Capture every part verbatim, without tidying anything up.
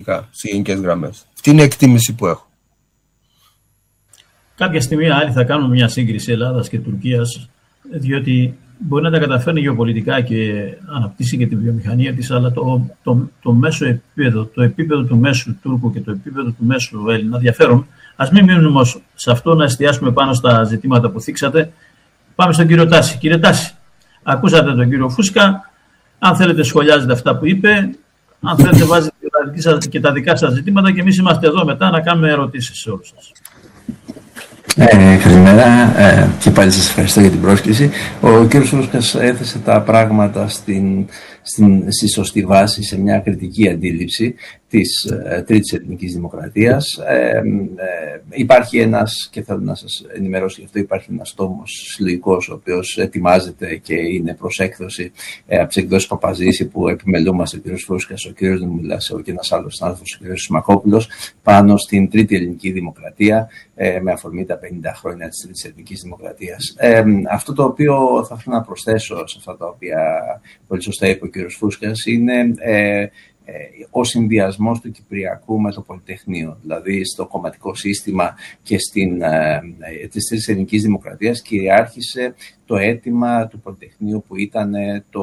γενικά, σε γενικές γραμμές. Αυτή είναι η εκτίμηση που έχω. Κάποια στιγμή άλλοι θα κάνουμε μια σύγκριση Ελλάδας και Τουρκίας, διότι μπορεί να τα καταφέρνει γεωπολιτικά και αναπτύσσει και τη βιομηχανία της, αλλά το, το, το μέσο επίπεδο, το επίπεδο του μέσου Τούρκου και το επίπεδο του μέσου Έλληνα διαφέρουν. Ας μην μείνουμε όμως σε αυτό, να εστιάσουμε πάνω στα ζητήματα που θίξατε. Πάμε στον κύριο Τάση. Κύριε Τάση, ακούσατε τον κύριο Φούσκα. Αν θέλετε σχολιάζετε αυτά που είπε. Αν θέλετε βάζετε και τα δικά σας ζητήματα και εμείς είμαστε εδώ μετά να κάνουμε ερωτήσεις σε όλους σας. Ε, καλημέρα ε, και πάλι σας ευχαριστώ για την πρόσκληση. Ο κ. Φούσκας έθεσε τα πράγματα στην, στην, στη σωστή βάση, σε μια κριτική αντίληψη της ε, Τρίτης Ελληνικής Δημοκρατίας. Ε, ε, υπάρχει ένας, και θέλω να σας ενημερώσω γι' αυτό, υπάρχει ένας τόμος συλλογικός ο οποίος ετοιμάζεται και είναι προς έκδοση ε, από τις εκδόσεις Παπαζήση, που επιμελούμαστε ο κ. Φούσκας, ο κ. Δημουλάσεο και ένας άλλος συνάδελφος, ο κ. Σιμακόπουλος, πάνω στην Τρίτη Ελληνική Δημοκρατία, ε, με αφορμή τα πενήντα χρόνια της Τρίτης Ελληνικής Δημοκρατίας. Ε, αυτό το οποίο θα ήθελα να προσθέσω σε αυτά τα οποία πολύ σωστά είπε ο κ. Φούσκας είναι ε, ο συνδυασμός του Κυπριακού με το Πολυτεχνείο, δηλαδή στο κομματικό σύστημα και στην, ε, της Τρίτης Ελληνικής Δημοκρατίας κυριάρχησε το αίτημα του Πολυτεχνείου που ήταν το,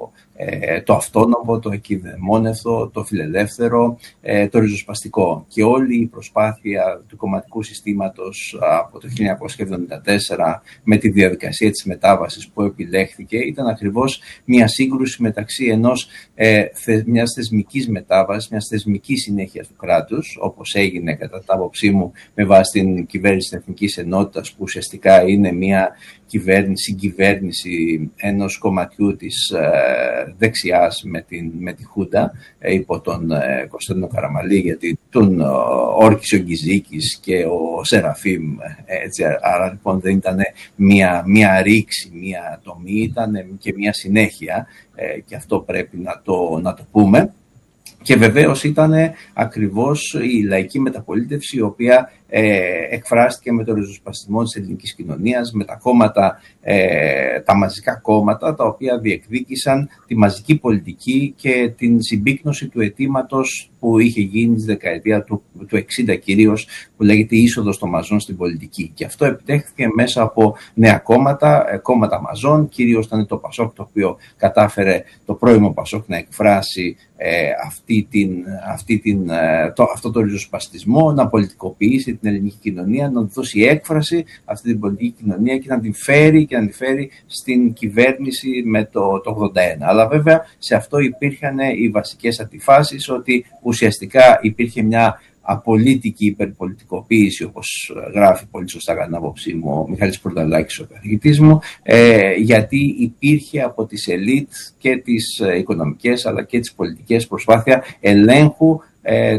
ε, το αυτόνομο, το εκειδαιμόνευτο, το φιλελεύθερο, ε, το ριζοσπαστικό. Και όλη η προσπάθεια του κομματικού συστήματος από το χίλια εννιακόσια εβδομήντα τέσσερα με τη διαδικασία της μετάβασης που επιλέχθηκε ήταν ακριβώς μια σύγκρουση μεταξύ ενός, ε, θε, μιας θεσμικής μετάβασης, μιας θεσμικής συνέχειας του κράτους, όπως έγινε κατά την άποψή μου με βάση την κυβέρνηση της Εθνικής Ενότητας, που ουσιαστικά είναι μια κυβέρνηση, συγκυβέρνηση ενός κομματιού της ε, δεξιάς με, την, με τη Χούντα ε, υπό τον ε, Κωνσταντίνο Καραμαλή, γιατί τον ε, όρκησε ο Γκυζίκης και ο Σεραφείμ, έτσι, άρα λοιπόν δεν ήταν μία, μία ρήξη, μία τομή, ήταν και μία συνέχεια ε, και αυτό πρέπει να το, να το πούμε. Και βεβαίως ήταν ακριβώς η λαϊκή μεταπολίτευση, η οποία ε, εκφράστηκε με το ριζοσπαστισμό της ελληνικής κοινωνίας, με τα κόμματα, ε, τα μαζικά κόμματα, τα οποία διεκδίκησαν τη μαζική πολιτική και την συμπίκνωση του αιτήματος που είχε γίνει στη δεκαετία του, του εξήντα κυρίως, που λέγεται είσοδος των μαζών στην πολιτική. Και αυτό επιτέχθηκε μέσα από νέα κόμματα, κόμματα μαζών, κυρίως ήταν το Πασόκ, το οποίο κατάφερε το πρώιμο Πασόκ να εκφράσει ε, αυτή την, αυτή την, το, αυτό το ριζοσπαστισμό, να πολιτικοποιήσει την ελληνική κοινωνία, να δώσει έκφραση αυτή την πολιτική κοινωνία και να την φέρει και να την φέρει στην κυβέρνηση με το, το ογδόντα ένα. Αλλά βέβαια σε αυτό υπήρχαν οι βασικές αντιφάσεις, ότι ουσιαστικά υπήρχε μια απολύτικη υπερπολιτικοποίηση, όπως γράφει πολύ σωστά κατά την άποψή μου ο Μιχάλης Πουρταλάκης, ο καθηγητής μου, ε, γιατί υπήρχε από τις ελίτ και τις οικονομικές αλλά και τις πολιτικές προσπάθεια ελέγχου ε,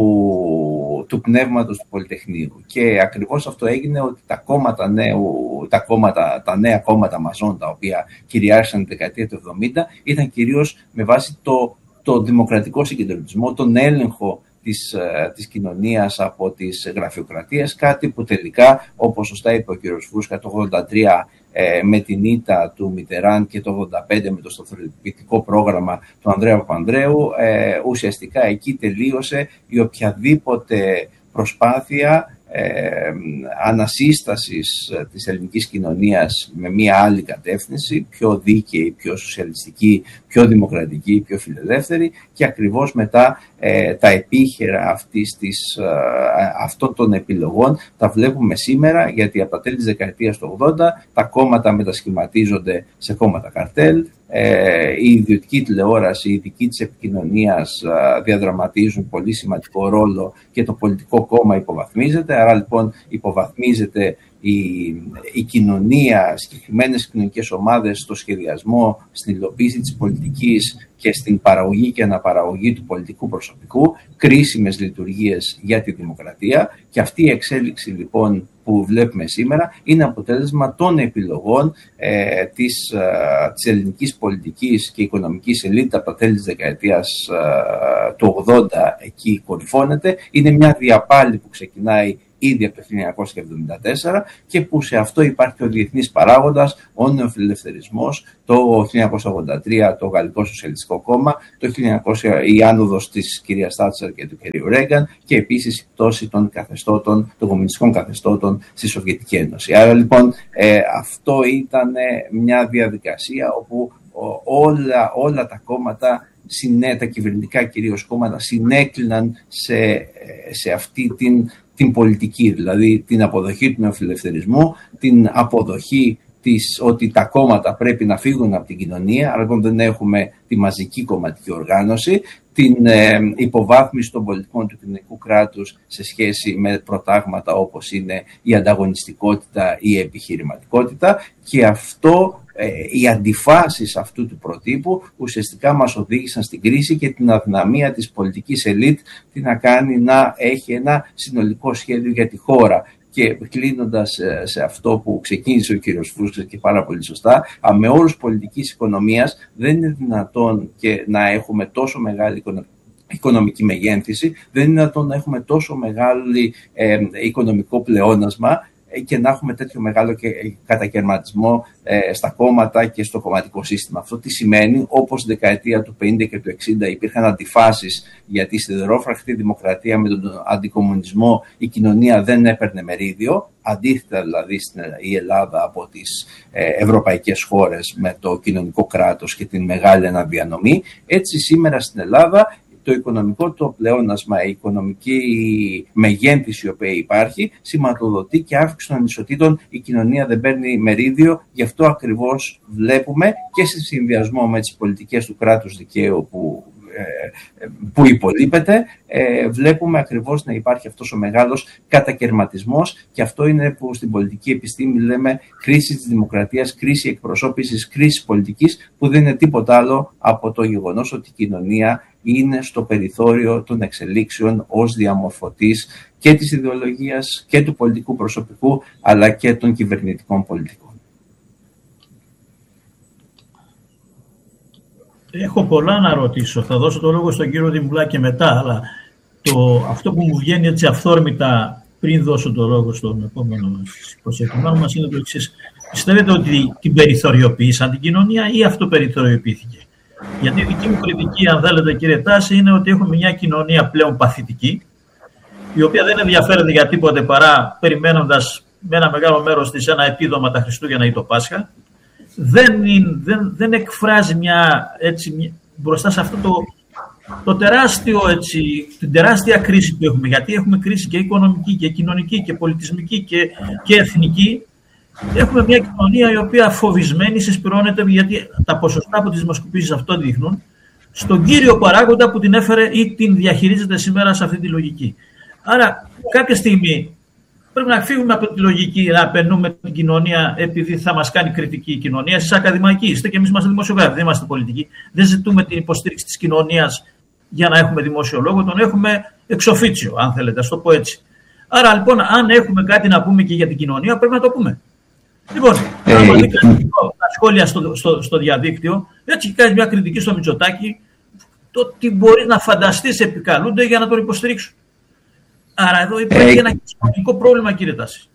του, του πνεύματος του Πολυτεχνείου. Και ακριβώς αυτό έγινε, ότι τα κόμματα νέου, τα, κόμματα, τα νέα κόμματα μαζών, τα οποία κυριάρχησαν τη δεκαετία του εβδομήντα, ήταν κυρίως με βάση το, το δημοκρατικό συγκεντρωτισμό, τον έλεγχο Της, της κοινωνίας από τις γραφειοκρατίες, κάτι που τελικά, όπως σωστά είπε ο κ. Φούσκα, το ογδόντα τρία ε, με την ήττα του Μιτεράν και το ογδόντα πέντε με το σταθεροποιητικό πρόγραμμα του Ανδρέα Παπανδρέου, ε, ουσιαστικά εκεί τελείωσε η οποιαδήποτε προσπάθεια Ε, ανασύστασης της ελληνικής κοινωνίας με μία άλλη κατεύθυνση, πιο δίκαιη, πιο σοσιαλιστική, πιο δημοκρατική, πιο φιλελεύθερη, και ακριβώς μετά ε, τα επίχειρα αυτής της, ε, αυτών των επιλογών τα βλέπουμε σήμερα, γιατί από τα τέλη της δεκαετίας του ογδόντα τα κόμματα μετασχηματίζονται σε κόμματα καρτέλ, ε, η ιδιωτική τηλεόραση, οι ειδικοί της επικοινωνίας ε, διαδραματίζουν πολύ σημαντικό ρόλο και το πολιτικό κόμμα υποβαθμίζεται. Άρα λοιπόν υποβαθμίζεται η, η κοινωνία, συγκεκριμένες κοινωνικές ομάδες στο σχεδιασμό, στην υλοποίηση της πολιτικής και στην παραγωγή και αναπαραγωγή του πολιτικού προσωπικού, κρίσιμες λειτουργίες για τη δημοκρατία. Και αυτή η εξέλιξη λοιπόν που βλέπουμε σήμερα είναι αποτέλεσμα των επιλογών ε, της, ε, της ελληνικής πολιτικής και οικονομικής ελίτ από τα τέλη της δεκαετίας ε, του ογδόντα, εκεί κορυφώνεται. Είναι μια διαπάλη που ξεκινάει ήδη από το χίλια εννιακόσια εβδομήντα τέσσερα και που σε αυτό υπάρχει ο διεθνής παράγοντας, ο νεοφιλελευθερισμός, το χίλια εννιακόσια ογδόντα τρία το Γαλλικό Σοσιαλιστικό Κόμμα, το χίλια εννιακόσια η άνοδος της κυρίας Θάτσερ και του κυρίου Ρέγκαν και επίσης η πτώση των καθεστώτων, των κομμουνιστικών καθεστώτων στη Σοβιετική Ένωση. Άρα λοιπόν ε, αυτό ήταν μια διαδικασία όπου όλα, όλα τα κόμματα, τα κυβερνητικά κυρίως κόμματα, συνέκλυναν σε, σε αυτή την, την πολιτική, δηλαδή την αποδοχή του νεοφιλελευθερισμού, την αποδοχή της, ότι τα κόμματα πρέπει να φύγουν από την κοινωνία, αλλά λοιπόν δεν έχουμε τη μαζική κομματική οργάνωση, την ε, υποβάθμιση των πολιτικών του κοινωνικού κράτους σε σχέση με προτάγματα όπως είναι η ανταγωνιστικότητα ή η επιχειρηματικότητα, και αυτό, ε, οι αντιφάσεις αυτού του προτύπου ουσιαστικά μας οδήγησαν στην κρίση και την αδυναμία της πολιτικής ελίτ τι να κάνει να έχει ένα συνολικό σχέδιο για τη χώρα. Και κλείνοντας σε αυτό που ξεκίνησε ο κύριος Φούσκας και πάρα πολύ σωστά, με όρους πολιτικής οικονομίας δεν είναι δυνατόν και να έχουμε τόσο μεγάλη οικονομική μεγένθηση, δεν είναι δυνατόν να έχουμε τόσο μεγάλο ε, οικονομικό πλεόνασμα και να έχουμε τέτοιο μεγάλο κατακαιρματισμό ε, στα κόμματα και στο κομματικό σύστημα. Αυτό τι σημαίνει? Όπως στη δεκαετία του πενήντα και του εξήντα υπήρχαν αντιφάσεις για τη σιδερόφραχτη δημοκρατία με τον αντικομμουνισμό, η κοινωνία δεν έπαιρνε μερίδιο, αντίθετα δηλαδή στην η Ελλάδα από τις ε, ευρωπαϊκές χώρες με το κοινωνικό κράτος και την μεγάλη αναδιανομή. Έτσι σήμερα στην Ελλάδα το οικονομικό το πλεόνασμα, η οικονομική μεγένθηση η οποία υπάρχει, σηματοδοτεί και αύξηση των ανισοτήτων. Η κοινωνία δεν παίρνει μερίδιο, γι' αυτό ακριβώς βλέπουμε και σε συνδυασμό με τις πολιτικές του κράτους δικαίου που, ε, που υπολείπεται, ε, βλέπουμε ακριβώς να υπάρχει αυτός ο μεγάλος κατακαιρματισμός, και αυτό είναι που στην πολιτική επιστήμη λέμε κρίση της δημοκρατίας, κρίση εκπροσώπησης, κρίση πολιτικής, που δεν είναι τίποτα άλλο από το γεγονός ότι η κοινωνία είναι στο περιθώριο των εξελίξεων ως διαμορφωτής και της ιδεολογίας και του πολιτικού προσωπικού, αλλά και των κυβερνητικών πολιτικών. Έχω πολλά να ρωτήσω. Θα δώσω το λόγο στον κύριο Δημουλά και μετά, αλλά το, αυτό που μου βγαίνει έτσι αυθόρμητα πριν δώσω το λόγο στον επόμενο προσεκτημένο μας είναι το εξής. Πιστεύετε ότι την περιθωριοποίησαν την κοινωνία ή αυτοπεριθωριοποιήθηκε? Γιατί η δική μου κριτική, αν θέλετε κύριε Τάση, είναι ότι έχουμε μια κοινωνία πλέον παθητική, η οποία δεν ενδιαφέρεται για τίποτε παρά περιμένοντας με ένα μεγάλο μέρος της ένα επίδομα τα Χριστούγεννα ή το Πάσχα. Δεν, είναι, δεν, δεν εκφράζει μια, έτσι, μπροστά σε αυτό το, το τεράστιο, έτσι, την τεράστια κρίση που έχουμε, γιατί έχουμε κρίση και οικονομική και κοινωνική και πολιτισμική και, και εθνική. Έχουμε μια κοινωνία η οποία φοβισμένη συσπυρώνεται, γιατί τα ποσοστά από τις δημοσκοπήσεις αυτό δείχνουν, στον κύριο παράγοντα που την έφερε ή την διαχειρίζεται σήμερα σε αυτή τη λογική. Άρα κάποια στιγμή πρέπει να φύγουμε από τη λογική να απαινούμε την κοινωνία επειδή θα μας κάνει κριτική η κοινωνία. Εσείς ακαδημαϊκοί είστε και εμείς είμαστε δημοσιογράφοι, δεν είμαστε πολιτικοί. Δεν ζητούμε την υποστήριξη της κοινωνίας για να έχουμε δημόσιο λόγο, τον έχουμε εξοφίτσιο, αν θέλετε, ας το πω έτσι. Άρα λοιπόν, αν έχουμε κάτι να πούμε και για την κοινωνία, πρέπει να το πούμε. Λοιπόν, ε, άμα δείτε τα σχόλια στο, στο, στο διαδίκτυο, έτσι και κάνει μια κριτική στο Μητσοτάκη, το τι μπορεί να φανταστείς επικαλούνται για να τον υποστηρίξουν. Άρα εδώ υπάρχει ε, ένα σημαντικό πρόβλημα, κύριε Τάση.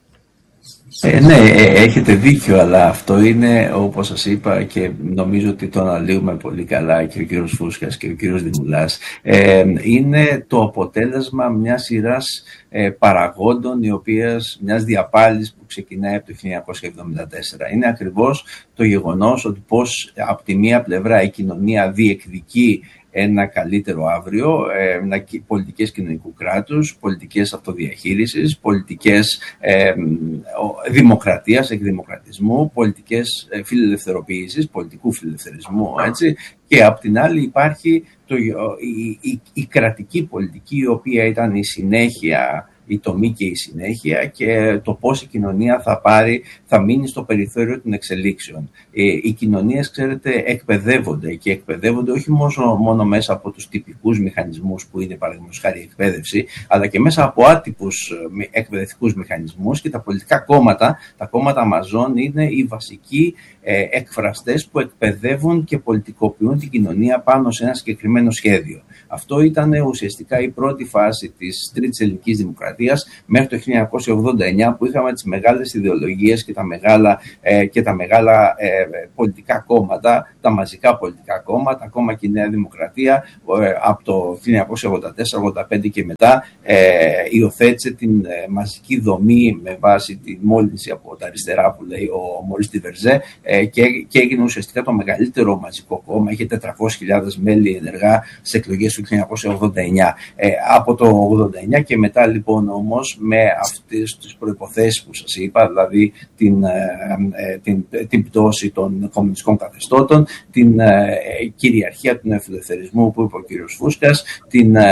Ε, ναι, ε, έχετε δίκιο, αλλά αυτό είναι, όπως σας είπα, και νομίζω ότι το αναλύουμε πολύ καλά και ο κύριος Φούσκας και ο κύριος Δημουλάς, ε, είναι το αποτέλεσμα μιας σειράς ε, παραγόντων, οι οποίες, μιας διαπάλης που ξεκινάει από το χίλια εννιακόσια εβδομήντα τέσσερα. Είναι ακριβώς το γεγονός ότι πώς από τη μία πλευρά η κοινωνία διεκδικεί ένα καλύτερο αύριο, ε, πολιτικές κοινωνικού κράτους, πολιτικές αυτοδιαχείρισης, πολιτικές ε, δημοκρατίας, εκδημοκρατισμού, πολιτικές ε, φιλελευθεροποίησης, πολιτικού φιλελευθερισμού, έτσι. Και απ' την άλλη υπάρχει το, η, η, η κρατική πολιτική, η οποία ήταν η συνέχεια, η τομή και η συνέχεια, και το πώς η κοινωνία θα πάρει, θα μείνει στο περιθώριο των εξελίξεων. Ε, οι κοινωνίες, ξέρετε, εκπαιδεύονται και εκπαιδεύονται όχι μόνο, μόνο μέσα από τους τυπικούς μηχανισμούς που είναι παραδείγματος χάρη εκπαίδευση, αλλά και μέσα από άτυπους εκπαιδευτικούς μηχανισμούς, και τα πολιτικά κόμματα, τα κόμματα μαζών είναι οι βασικοί ε, εκφραστές που εκπαιδεύουν και πολιτικοποιούν την κοινωνία πάνω σε ένα συγκεκριμένο σχέδιο. Αυτό ήταν ουσιαστικά η πρώτη φάση της τρίτης ελληνικής δημοκρατίας. Δημοκρατίας μέχρι το χίλια εννιακόσια ογδόντα εννιά, που είχαμε τις μεγάλες ιδεολογίες και τα μεγάλα, ε, και τα μεγάλα ε, πολιτικά κόμματα, τα μαζικά πολιτικά κόμματα, ακόμα και η Νέα Δημοκρατία ε, από το χίλια εννιακόσια ογδόντα τέσσερα ογδόντα πέντε και μετά ε, υιοθέτησε την ε, μαζική δομή με βάση τη μόλυνση από τα αριστερά που λέει ο Μωρίς Ντιβερζέ ε, και, και έγινε ουσιαστικά το μεγαλύτερο μαζικό κόμμα, είχε τετρακόσιες χιλιάδες μέλη ενεργά σε εκλογές του χίλια εννιακόσια ογδόντα εννιά. Ε, από το ογδόντα εννιά και μετά λοιπόν όμως με αυτές τις προϋποθέσεις που σας είπα, δηλαδή την, ε, την, την πτώση των κομμουνιστικών καθεστώτων, την ε, κυριαρχία του νεοφιλελευθερισμού που είπε ο κύριος Φούσκας, την, ε,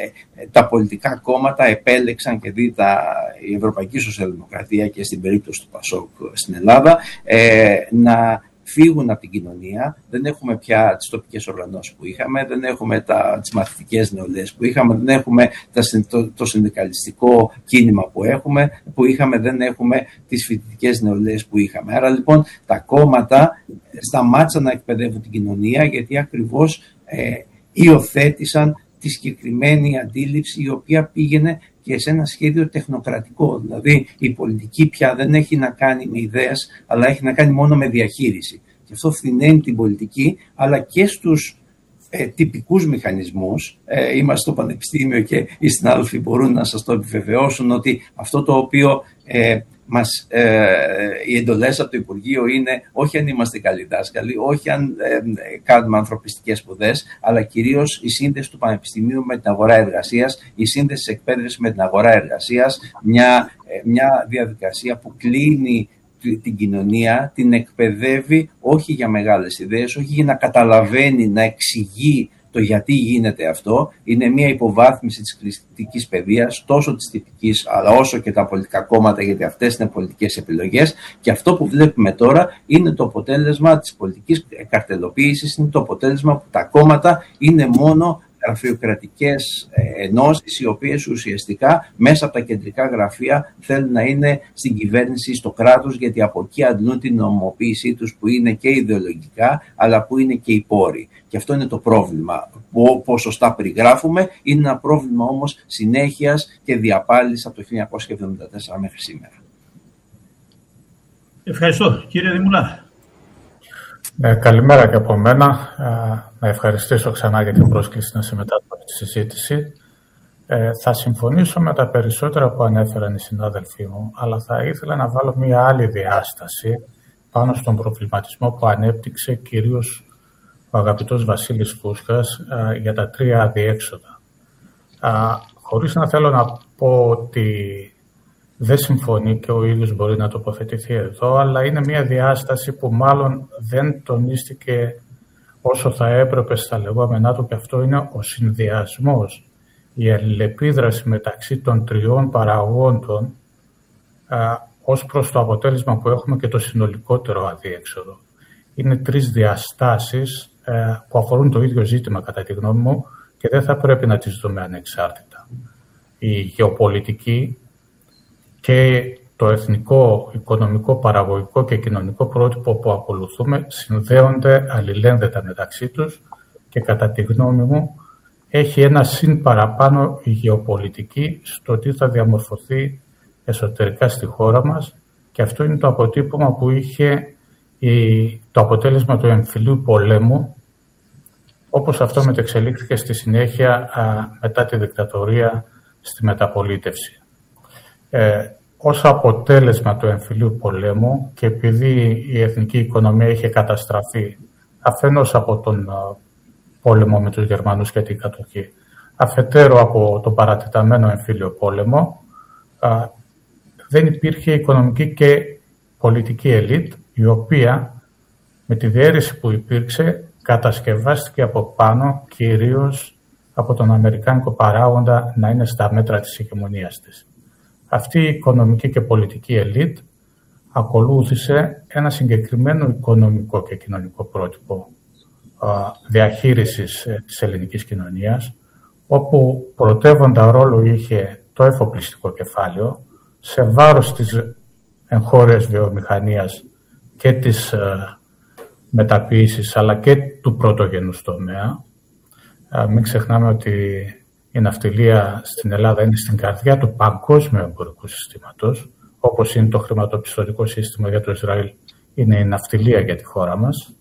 τα πολιτικά κόμματα επέλεξαν και δει τα, η Ευρωπαϊκή Σοσιαλδημοκρατία και στην περίπτωση του Πασόκ στην Ελλάδα ε, να φύγουν από την κοινωνία. Δεν έχουμε πια τις τοπικές οργανώσεις που είχαμε, δεν έχουμε τα, τις μαθητικές νεολαίες που είχαμε, δεν έχουμε τα, το, το συνδικαλιστικό κίνημα που, έχουμε, που είχαμε, δεν έχουμε τις φοιτητικές νεολαίες που είχαμε. Άρα λοιπόν τα κόμματα σταμάτησαν να εκπαιδεύουν την κοινωνία, γιατί ακριβώς ε, υιοθέτησαν τη συγκεκριμένη αντίληψη, η οποία πήγαινε και σε ένα σχέδιο τεχνοκρατικό. Δηλαδή η πολιτική πια δεν έχει να κάνει με ιδέες, αλλά έχει να κάνει μόνο με διαχείριση. Και αυτό φθηναίνει την πολιτική, αλλά και στους ε, τυπικούς μηχανισμούς. Ε, είμαστε στο Πανεπιστήμιο και οι συνάδελφοι μπορούν να σας το επιβεβαιώσουν ότι αυτό το οποίο ε, μας, ε, οι εντολές από το Υπουργείο είναι όχι αν είμαστε καλοί δάσκαλοι, όχι αν ε, κάνουμε ανθρωπιστικές σπουδές, αλλά κυρίως η σύνδεση του Πανεπιστημίου με την αγορά εργασίας, η σύνδεση της εκπαίδευσης με την αγορά εργασίας, μια, ε, μια διαδικασία που κλείνει την κοινωνία, την εκπαιδεύει όχι για μεγάλες ιδέες, όχι για να καταλαβαίνει, να εξηγεί το γιατί γίνεται αυτό. Είναι μια υποβάθμιση της κριτικής παιδείας, τόσο της τυπικής, αλλά όσο και τα πολιτικά κόμματα, γιατί αυτές είναι πολιτικές επιλογές. Και αυτό που βλέπουμε τώρα είναι το αποτέλεσμα της πολιτικής καρτελοποίησης, είναι το αποτέλεσμα που τα κόμματα είναι μόνο γραφειοκρατικές ενώσεις, οι οποίες ουσιαστικά μέσα από τα κεντρικά γραφεία θέλουν να είναι στην κυβέρνηση, στο κράτος, γιατί από εκεί αντλούν την νομιμοποίησή τους, που είναι και ιδεολογικά, αλλά που είναι και οι πόροι. Και αυτό είναι το πρόβλημα. Όπως σωστά περιγράφουμε, είναι ένα πρόβλημα όμως συνέχειας και διαπάλης από το χίλια εννιακόσια εβδομήντα τέσσερα μέχρι σήμερα. Ευχαριστώ. Κύριε Δημουλά. Ε, καλημέρα και από μένα. Ε, να ευχαριστήσω ξανά για την πρόσκληση να συμμετάσχω στη συζήτηση. Ε, θα συμφωνήσω με τα περισσότερα που ανέφεραν οι συνάδελφοί μου, αλλά θα ήθελα να βάλω μια άλλη διάσταση πάνω στον προβληματισμό που ανέπτυξε κυρίως ο αγαπητός Βασίλης Φούσκας ε, για τα τρία αδιέξοδα. Ε, χωρίς να θέλω να πω ότι δεν συμφωνεί και ο ίδιος μπορεί να τοποθετηθεί εδώ, αλλά είναι μια διάσταση που μάλλον δεν τονίστηκε όσο θα έπρεπε στα λεγόμενά του, και αυτό είναι ο συνδυασμός, η αλληλεπίδραση μεταξύ των τριών παραγόντων α, ως προς το αποτέλεσμα που έχουμε και το συνολικότερο αδιέξοδο. Είναι τρεις διαστάσεις α, που αφορούν το ίδιο ζήτημα κατά τη γνώμη μου και δεν θα πρέπει να τις δούμε ανεξάρτητα. Η γεωπολιτική και το εθνικό, οικονομικό, παραγωγικό και κοινωνικό πρότυπο που ακολουθούμε συνδέονται αλληλένδετα μεταξύ τους και κατά τη γνώμη μου έχει ένα συν παραπάνω η γεωπολιτική στο τι θα διαμορφωθεί εσωτερικά στη χώρα μας, και αυτό είναι το αποτύπωμα που είχε η, το αποτέλεσμα του εμφυλίου πολέμου, όπως αυτό μετεξελίχθηκε στη συνέχεια α, μετά τη δικτατορία στη μεταπολίτευση. Ε, ως αποτέλεσμα του εμφυλίου πολέμου, και επειδή η εθνική οικονομία είχε καταστραφεί αφενός από τον πόλεμο με τους Γερμανούς και την κατοχή, αφετέρου από τον παρατεταμένο εμφύλιο πόλεμο, α, δεν υπήρχε οικονομική και πολιτική ελίτ, η οποία με τη διαίρεση που υπήρξε κατασκευάστηκε από πάνω, κυρίως από τον αμερικάνικο παράγοντα να είναι στα μέτρα της ηγεμονίας της. Αυτή η οικονομική και πολιτική ελίτ ακολούθησε ένα συγκεκριμένο οικονομικό και κοινωνικό πρότυπο διαχείρισης της ελληνικής κοινωνίας, όπου πρωτεύοντα ρόλο είχε το εφοπλιστικό κεφάλαιο σε βάρος της εγχώριας βιομηχανίας και της μεταποίησης, αλλά και του πρωτογενούς τομέα. Μην ξεχνάμε ότι η ναυτιλία στην Ελλάδα είναι στην καρδιά του παγκόσμιου εμπορικού συστήματος, όπως είναι το χρηματοπιστωτικό σύστημα για το Ισραήλ, είναι η ναυτιλία για τη χώρα μας.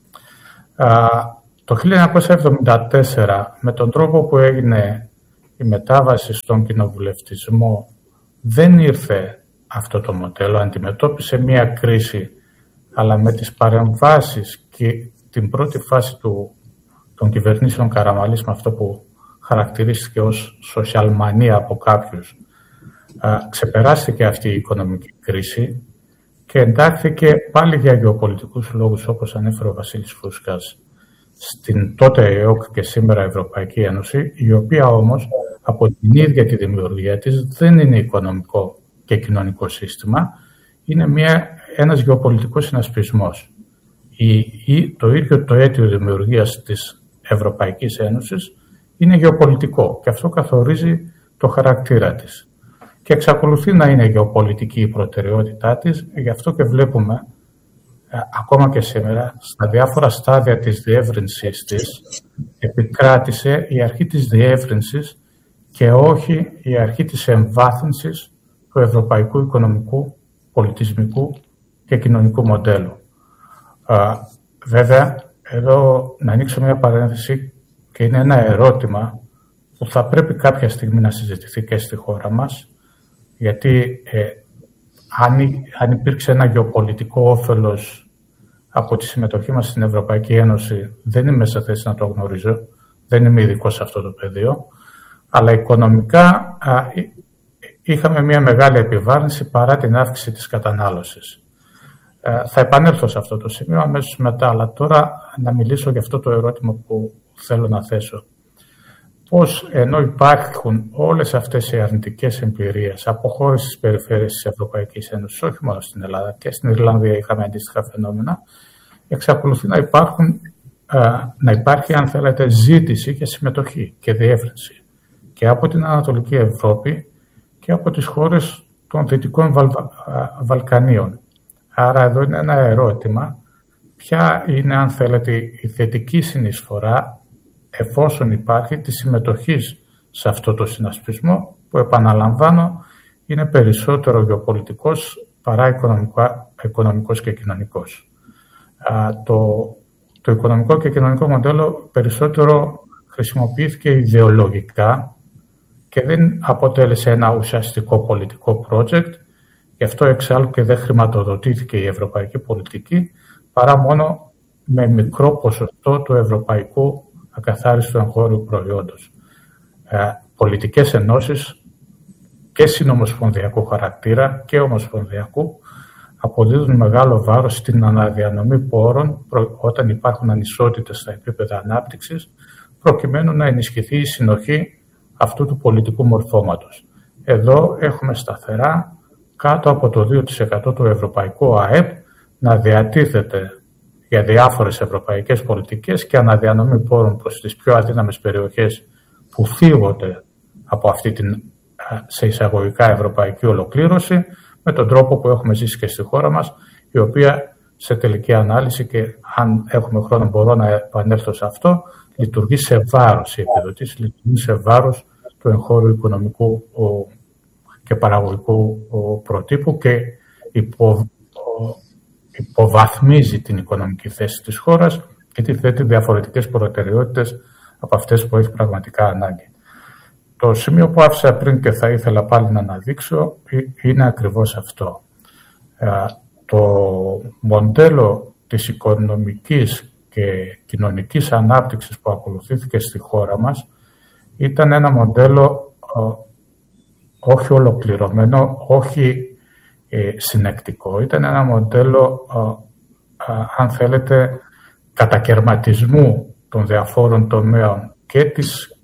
Το χίλια εννιακόσια εβδομήντα τέσσερα, με τον τρόπο που έγινε η μετάβαση στον κοινοβουλευτισμό, δεν ήρθε αυτό το μοντέλο, αντιμετώπισε μία κρίση, αλλά με τις παρεμβάσεις και την πρώτη φάση του, των κυβερνήσεων Καραμανλής, με αυτό που χαρακτηρίστηκε ως σοσιαλμανία από κάποιους, α, ξεπεράστηκε αυτή η οικονομική κρίση και εντάχθηκε πάλι για γεωπολιτικούς λόγους, όπως ανέφερε ο Βασίλης Φούσκας, στην τότε ΕΟΚ και σήμερα Ευρωπαϊκή Ένωση, η οποία όμως από την ίδια τη δημιουργία της δεν είναι οικονομικό και κοινωνικό σύστημα, είναι μια, ένας γεωπολιτικός συνασπισμός. Η, η, το ίδιο το αίτιο δημιουργίας της Ευρωπαϊκής Ένωσης είναι γεωπολιτικό και αυτό καθορίζει το χαρακτήρα της. Και εξακολουθεί να είναι γεωπολιτική η προτεραιότητά της, γι' αυτό και βλέπουμε ακόμα και σήμερα, στα διάφορα στάδια της διεύρυνσης της, επικράτησε η αρχή της διεύρυνσης και όχι η αρχή της εμβάθυνσης του ευρωπαϊκού οικονομικού, πολιτισμικού και κοινωνικού μοντέλου. Α, βέβαια, εδώ να ανοίξω μια παρένθεση και είναι ένα ερώτημα που θα πρέπει κάποια στιγμή να συζητηθεί και στη χώρα μας, γιατί ε, αν, αν υπήρξε ένα γεωπολιτικό όφελος από τη συμμετοχή μας στην Ευρωπαϊκή Ένωση, δεν είμαι σε θέση να το γνωρίζω, δεν είμαι ειδικός σε αυτό το πεδίο, αλλά οικονομικά α, είχαμε μια μεγάλη επιβάρυνση παρά την αύξηση της κατανάλωσης. Ε, θα επανέλθω σε αυτό το σημείο αμέσως μετά, αλλά τώρα να μιλήσω για αυτό το ερώτημα που θέλω να θέσω. Πώς ενώ υπάρχουν όλες αυτές οι αρνητικές εμπειρίες από χώρες της περιφέρειας της Ευρωπαϊκής Ένωσης, όχι μόνο στην Ελλάδα, και στην Ιρλανδία είχαμε αντίστοιχα φαινόμενα, εξακολουθεί να, υπάρχουν, να υπάρχει, αν θέλετε, ζήτηση και συμμετοχή και διεύρυνση και από την Ανατολική Ευρώπη και από τις χώρες των Δυτικών Βαλ, Βαλκανίων. Άρα εδώ είναι ένα ερώτημα, ποια είναι, αν θέλετε, η θετική συνεισφορά, εφόσον υπάρχει, τη συμμετοχή σε αυτό το συνασπισμό που, επαναλαμβάνω, είναι περισσότερο γεωπολιτικός παρά οικονομικός και κοινωνικός. Α, το, το οικονομικό και κοινωνικό μοντέλο περισσότερο χρησιμοποιήθηκε ιδεολογικά και δεν αποτέλεσε ένα ουσιαστικό πολιτικό project, γι' αυτό εξάλλου και δεν χρηματοδοτήθηκε η ευρωπαϊκή πολιτική, παρά μόνο με μικρό ποσοστό του ευρωπαϊκού ακαθάριστου εγχώριου προϊόντος. Ε, πολιτικές ενώσεις και συνομοσπονδιακού χαρακτήρα και ομοσπονδιακού αποδίδουν μεγάλο βάρος στην αναδιανομή πόρων όταν υπάρχουν ανισότητες στα επίπεδα ανάπτυξης, προκειμένου να ενισχυθεί η συνοχή αυτού του πολιτικού μορφώματος. Εδώ έχουμε σταθερά κάτω από το δύο τοις εκατό του ευρωπαϊκού ΑΕΠ να διατίθεται για διάφορες ευρωπαϊκές πολιτικές και αναδιανομή πόρων προς τις πιο αδύναμες περιοχές που θίγονται από αυτή την, σε εισαγωγικά, ευρωπαϊκή ολοκλήρωση, με τον τρόπο που έχουμε ζήσει και στη χώρα μας, η οποία σε τελική ανάλυση, και αν έχουμε χρόνο μπορώ να επανέλθω σε αυτό, λειτουργεί σε βάρος, οι επιδοτήσεις λειτουργούν σε βάρος του εγχώριου οικονομικού και παραγωγικού προτύπου και υπο, υποβαθμίζει την οικονομική θέση της χώρας και τη θέτει διαφορετικές προτεραιότητες από αυτές που έχει πραγματικά ανάγκη. Το σημείο που άφησα πριν και θα ήθελα πάλι να αναδείξω είναι ακριβώς αυτό. Το μοντέλο της οικονομικής και κοινωνικής ανάπτυξης που ακολουθήθηκε στη χώρα μας ήταν ένα μοντέλο όχι ολοκληρωμένο, όχι συνεκτικό. Ήταν ένα μοντέλο, αν θέλετε, κατακαιρματισμού των διαφόρων τομέων και της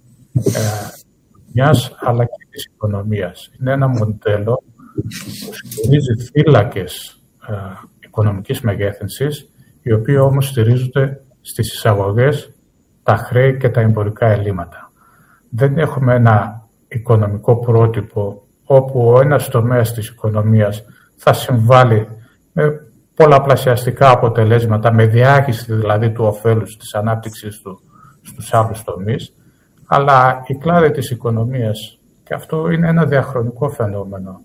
μιας αλλά και της οικονομίας. Είναι ένα μοντέλο που στηρίζει θύλακες οικονομικής μεγέθυνσης, οι οποίοι όμως στηρίζονται στις εισαγωγές, τα χρέη και τα εμπορικά ελλείμματα. Δεν έχουμε ένα οικονομικό πρότυπο όπου ο ένας τομέας της οικονομίας θα συμβάλλει με πολλαπλασιαστικά αποτελέσματα, με διάχυση δηλαδή του ωφέλους της ανάπτυξης του στους άλλους τομείς, αλλά οι κλάδοι της οικονομίας, και αυτό είναι ένα διαχρονικό φαινόμενο,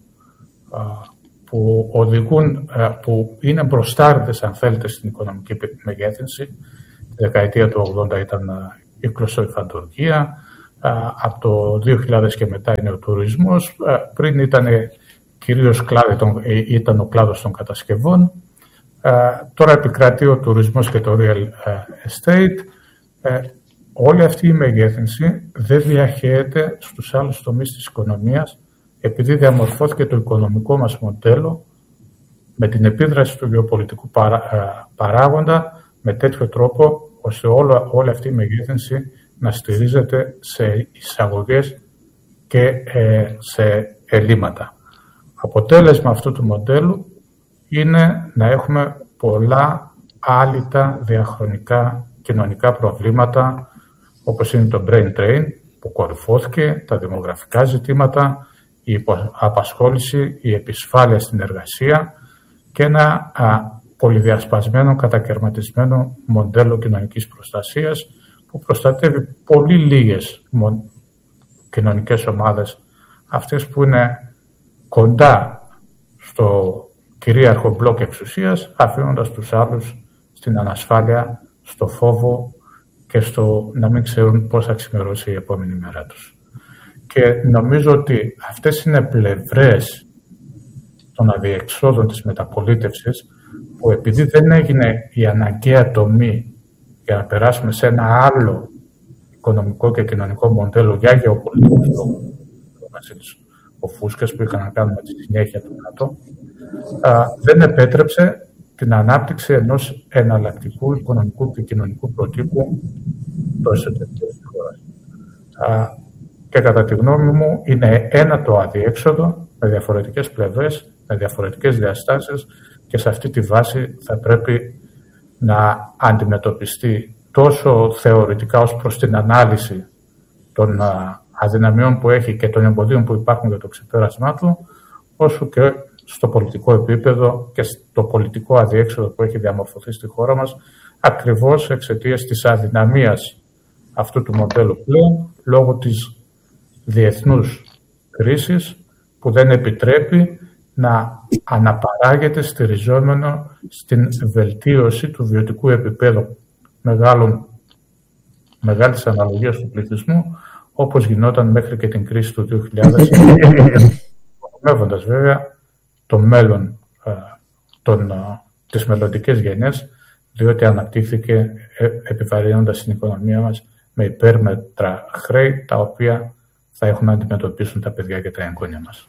που οδηγούν, που είναι μπροστάριδες, αν θέλετε, στην οικονομική μεγέθυνση. Τη δεκαετία του ογδόντα ήταν η κλωστοϊφαντουργία, από το δύο χιλιάδες και μετά είναι ο τουρισμός, πριν ήταν κυρίως κλάδι, ήταν ο κλάδος των κατασκευών, τώρα επικρατεί ο τουρισμός και το real estate. Όλη αυτή η μεγέθυνση δεν διαχέεται στους άλλους τομείς της οικονομίας, επειδή διαμορφώθηκε το οικονομικό μας μοντέλο με την επίδραση του γεωπολιτικού παρά, παράγοντα με τέτοιο τρόπο ώστε όλο, όλη αυτή η μεγέθυνση να στηρίζεται σε εισαγωγές και ε, σε ελλείμματα. Αποτέλεσμα αυτού του μοντέλου είναι να έχουμε πολλά άλυτα διαχρονικά κοινωνικά προβλήματα, όπως είναι το brain drain που κορυφώθηκε, τα δημογραφικά ζητήματα, η απασχόληση, η επισφάλεια στην εργασία και ένα α, πολυδιασπασμένο, κατακαιρματισμένο μοντέλο κοινωνικής προστασίας που προστατεύει πολύ λίγες κοινωνικές ομάδες, αυτές που είναι κοντά στο κυρίαρχο μπλοκ εξουσίας, αφήνοντας τους άλλους στην ανασφάλεια, στο φόβο και στο να μην ξέρουν πώς θα ξημερώσει η επόμενη μέρα τους. Και νομίζω ότι αυτές είναι πλευρές των αδιεξόδων της μεταπολίτευσης που επειδή δεν έγινε η αναγκαία τομή για να περάσουμε σε ένα άλλο οικονομικό και κοινωνικό μοντέλο για γεωπολιτικούς λόγους, ο Φούσκας που είχαν να κάνουν με τη συνέχεια του ΝΑΤΟ, δεν επέτρεψε την ανάπτυξη ενός εναλλακτικού οικονομικού και κοινωνικού προτύπου στο εσωτερικό της χώρας. Και κατά τη γνώμη μου είναι ένα το αδιέξοδο με διαφορετικές πλευρές, με διαφορετικές διαστάσεις και σε αυτή τη βάση θα πρέπει να αντιμετωπιστεί τόσο θεωρητικά ως προς την ανάλυση των αδυναμιών που έχει και των εμποδίων που υπάρχουν για το ξεπέρασμά του, όσο και στο πολιτικό επίπεδο και στο πολιτικό αδιέξοδο που έχει διαμορφωθεί στη χώρα μας, ακριβώς εξαιτίας της αδυναμίας αυτού του μοντέλου πλέον, λόγω της διεθνούς κρίσης που δεν επιτρέπει να αναπαράγεται στηριζόμενο στην βελτίωση του βιωτικού επίπεδου μεγάλων, μεγάλης αναλογίας του πληθυσμού, όπως γινόταν μέχρι και την κρίση του δύο χιλιάδες, υπονομεύοντας βέβαια το μέλλον των, τις μελλοντικές γενιές, διότι αναπτύχθηκε επιβαρύνοντας την οικονομία μας με υπέρμετρα χρέη, τα οποία θα έχουν να αντιμετωπίσουν τα παιδιά και τα εγγόνια μας.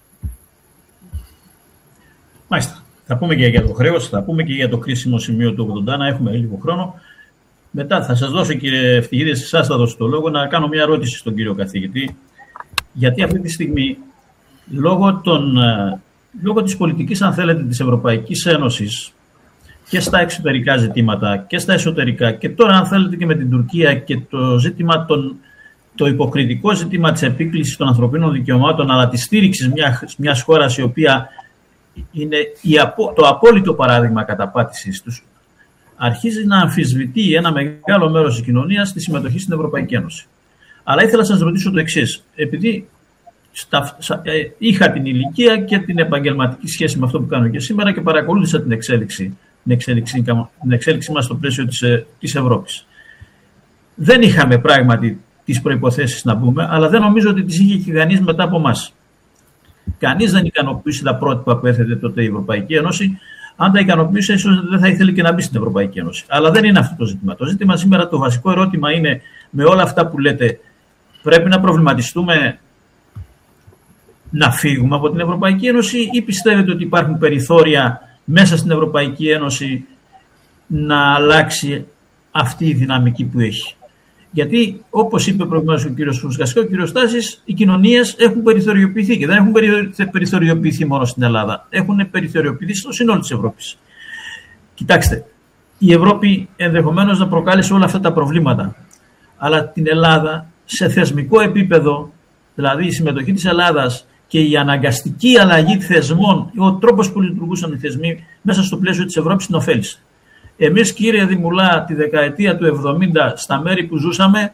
Μάλιστα. Θα πούμε και για το χρέος, θα πούμε και για το κρίσιμο σημείο του ογδόντα, να έχουμε λίγο χρόνο. Μετά θα σας δώσω, κύριε Ευτυχίδη, σε εσάς θα δώσω το λόγο, να κάνω μια ερώτηση στον κύριο καθηγητή. Γιατί αυτή τη στιγμή, λόγω, των, λόγω της πολιτικής, αν θέλετε, της Ευρωπαϊκής Ένωσης και στα εξωτερικά ζητήματα και στα εσωτερικά και τώρα, αν θέλετε, και με την Τουρκία και το ζήτημα των το υποκριτικό ζήτημα της επίκλησης των ανθρωπίνων δικαιωμάτων, αλλά της στήριξης μιας, μιας χώρας η οποία είναι η, το απόλυτο παράδειγμα καταπάτησης τους, αρχίζει να αμφισβητεί ένα μεγάλο μέρος της κοινωνίας τη συμμετοχή στην Ευρωπαϊκή Ένωση. Αλλά ήθελα να σας ρωτήσω το εξής. Επειδή στα, ε, είχα την ηλικία και την επαγγελματική σχέση με αυτό που κάνω και σήμερα και παρακολούθησα την εξέλιξη, την εξέλιξη, την εξέλιξη μας στο πλαίσιο της, της Ευρώπης. Δεν είχαμε πράγματι τις προϋποθέσεις να μπούμε, αλλά δεν νομίζω ότι τις είχε και κανείς μετά από εμάς. Κανείς δεν ικανοποιήσει τα πρότυπα που έθετε τότε η Ευρωπαϊκή Ένωση. Αν τα ικανοποιήσει, ίσως δεν θα ήθελε και να μπει στην Ευρωπαϊκή Ένωση. Αλλά δεν είναι αυτό το ζήτημα. Το ζήτημα σήμερα, το βασικό ερώτημα είναι, με όλα αυτά που λέτε, πρέπει να προβληματιστούμε να φύγουμε από την Ευρωπαϊκή Ένωση ή πιστεύετε ότι υπάρχουν περιθώρια μέσα στην Ευρωπαϊκή Ένωση να αλλάξει αυτή η δυναμική που έχει? Γιατί, όπως είπε προηγουμένως ο κύριος Φούσκας και ο κύριος Στάσης, οι κοινωνίες έχουν περιθωριοποιηθεί και δεν έχουν περιθωριοποιηθεί μόνο στην Ελλάδα. Έχουν περιθωριοποιηθεί στο σύνολο της Ευρώπης. Κοιτάξτε, η Ευρώπη ενδεχομένως να προκάλεσε όλα αυτά τα προβλήματα. Αλλά την Ελλάδα, σε θεσμικό επίπεδο, δηλαδή η συμμετοχή της Ελλάδας και η αναγκαστική αλλαγή θεσμών, ο τρόπος που λειτουργούσαν οι θεσμοί μέσα στο πλαίσιο της Ευρώπης, την ωφέλησε. Εμείς, κύριε Δημουλά, τη δεκαετία του εβδομήντα, στα μέρη που ζούσαμε,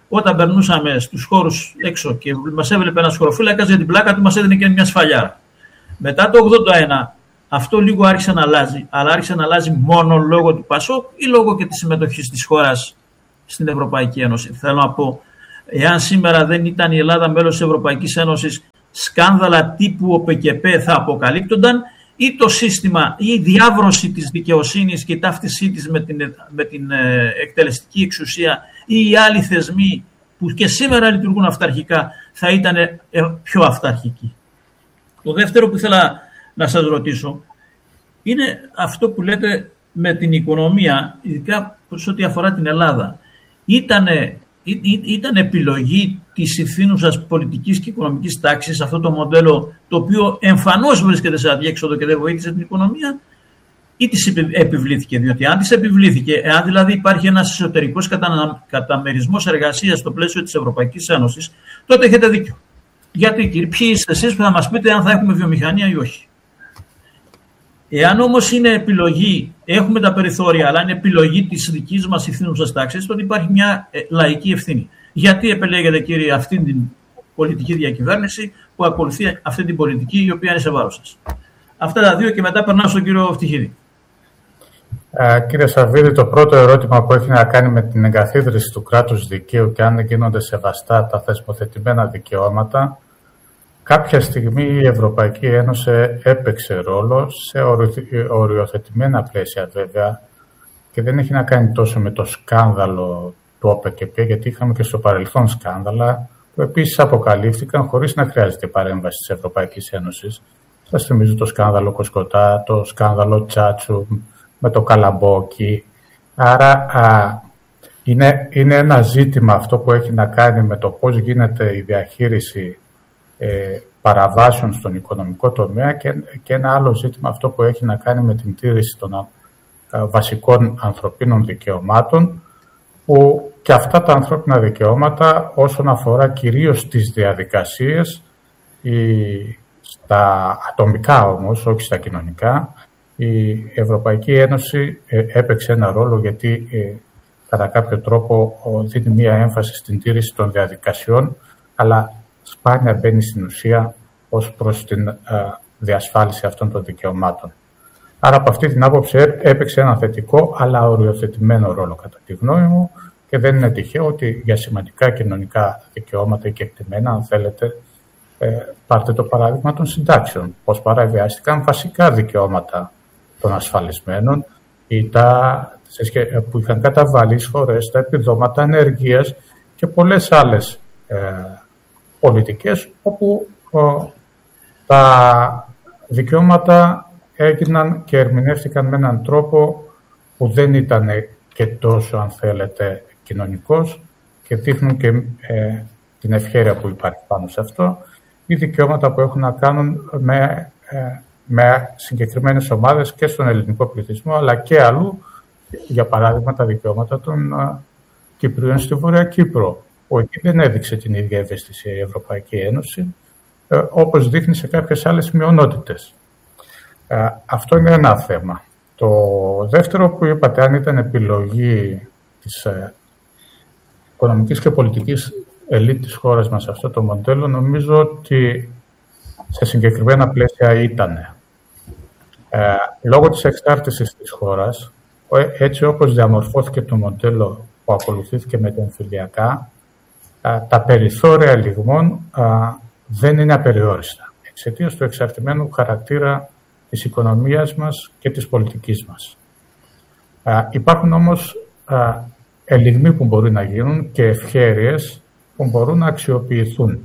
όταν περνούσαμε στους χώρους έξω και μας έβλεπε ένας χωροφύλακας, για την πλάκα του μας έδινε και μια σφαλιάρα. Μετά το ογδόντα ένα αυτό λίγο άρχισε να αλλάζει, αλλά άρχισε να αλλάζει μόνο λόγω του ΠΑΣΟΚ ή λόγω και της συμμετοχής της χώρας στην Ευρωπαϊκή Ένωση. Θέλω να πω, εάν σήμερα δεν ήταν η Ελλάδα μέλος της Ευρωπαϊκής Ένωσης, σκάνδαλα τύπου ΟΠΕΚΕΠΕ θα αποκαλύπτονταν, ή το σύστημα ή η διάβρωση της δικαιοσύνης και η ταύτισή της με την, με την ε, εκτελεστική εξουσία ή οι άλλοι θεσμοί που και σήμερα λειτουργούν αυταρχικά θα ήταν ε, πιο αυταρχικοί. Το δεύτερο που ήθελα να σας ρωτήσω είναι αυτό που λέτε με την οικονομία, ειδικά σε ό,τι αφορά την Ελλάδα. Ήτανε, ή, ή, ήταν επιλογή της ηθήνουσας πολιτικής και οικονομικής τάξης αυτό το μοντέλο, το οποίο εμφανώς βρίσκεται σε αδιέξοδο και δεν βοήθησε την οικονομία, ή της επιβλήθηκε? Διότι αν της επιβλήθηκε, εάν δηλαδή υπάρχει ένας εσωτερικός κατα, καταμερισμός εργασίας στο πλαίσιο της Ευρωπαϊκής Ένωσης, τότε έχετε δίκιο. Γιατί, κύριε, ποιοι είστε εσείς που θα μας πείτε αν θα έχουμε βιομηχανία ή όχι? Εάν όμως είναι επιλογή, έχουμε τα περιθώρια, αλλά είναι επιλογή της δικής μας ηθήνουσας τάξης, τότε υπάρχει μια λαϊκή ευθύνη. Γιατί επιλέγετε, κύριε, αυτή την πολιτική διακυβέρνηση που ακολουθεί αυτή την πολιτική η οποία είναι σε βάρος σας? Αυτά τα δύο και μετά περνάω στον κύριο Φτυχίδη. Ε, κύριε Σαββίδη, το πρώτο ερώτημα που έχει να κάνει με την εγκαθίδρυση του κράτους δικαίου και αν γίνονται σεβαστά τα θεσμοθετημένα δικαιώματα, κάποια στιγμή η Ευρωπαϊκή Ένωση έπαιξε ρόλο σε οριοθετημένα πλαίσια βέβαια και δεν έχει να κάνει τόσο με το σκάνδαλο του ΟΠΕΚΕΠ, γιατί είχαμε και στο παρελθόν σκάνδαλα που επίσης αποκαλύφθηκαν χωρίς να χρειάζεται παρέμβαση της Ευρωπαϊκής Ένωσης. Σας θυμίζω το σκάνδαλο Κοσκοτά, το σκάνδαλο Τσάτσου με το Καλαμπόκι. Άρα α, είναι, είναι ένα ζήτημα αυτό που έχει να κάνει με το πώς γίνεται η διαχείριση ε, παραβάσεων στον οικονομικό τομέα και, και ένα άλλο ζήτημα αυτό που έχει να κάνει με την τήρηση των α, βασικών ανθρωπίνων δικαιωμάτων, που και αυτά τα ανθρώπινα δικαιώματα όσον αφορά κυρίως τις διαδικασίες, η, στα ατομικά όμως, όχι στα κοινωνικά, η Ευρωπαϊκή Ένωση ε, έπαιξε ένα ρόλο γιατί ε, κατά κάποιο τρόπο δίνει μία έμφαση στην τήρηση των διαδικασιών, αλλά σπάνια μπαίνει στην ουσία ως προς την ε, διασφάλιση αυτών των δικαιωμάτων. Άρα από αυτή την άποψη έπαιξε ένα θετικό αλλά οριοθετημένο ρόλο κατά τη γνώμη μου και δεν είναι τυχαίο ότι για σημαντικά κοινωνικά δικαιώματα και εκτιμένα, αν θέλετε, ε, πάρτε το παράδειγμα των συντάξεων, πώς παραβιάστηκαν βασικά δικαιώματα των ασφαλισμένων ή τα, που είχαν καταβάλει οι χώρες, τα επιδόματα ανεργίας και πολλές άλλες ε, πολιτικές όπου ο, τα δικαιώματα έγιναν και ερμηνεύτηκαν με έναν τρόπο που δεν ήταν και τόσο, αν θέλετε, κοινωνικός και δείχνουν και ε, την ευχέρεια που υπάρχει πάνω σε αυτό, ή δικαιώματα που έχουν να κάνουν με, ε, με συγκεκριμένες ομάδες και στον ελληνικό πληθυσμό, αλλά και αλλού, για παράδειγμα τα δικαιώματα των ε, Κυπρίων στη Βορεια Κύπρο, που εκεί δεν έδειξε την ίδια ευαισθησία η Ευρωπαϊκή Ένωση, ε, όπως δείχνει σε κάποιες άλλες μειονότητες. Ε, αυτό είναι ένα θέμα. Το δεύτερο που είπατε, αν ήταν επιλογή της ε, οικονομικής και πολιτικής ελίτ της χώρας μας αυτό το μοντέλο, νομίζω ότι σε συγκεκριμένα πλαίσια ήτανε. Ε, λόγω της εξάρτησης της χώρας, έτσι όπως διαμορφώθηκε το μοντέλο που ακολουθήθηκε με τα εμφυλιακά, ε, τα περιθώρια λιγμών ε, δεν είναι απεριόριστα, εξαιτίας του εξαρτημένου χαρακτήρα της οικονομίας μας και της πολιτικής μας. Ε, υπάρχουν όμως ε, ελιγμοί που μπορεί να γίνουν και ευχέρειες που μπορούν να αξιοποιηθούν.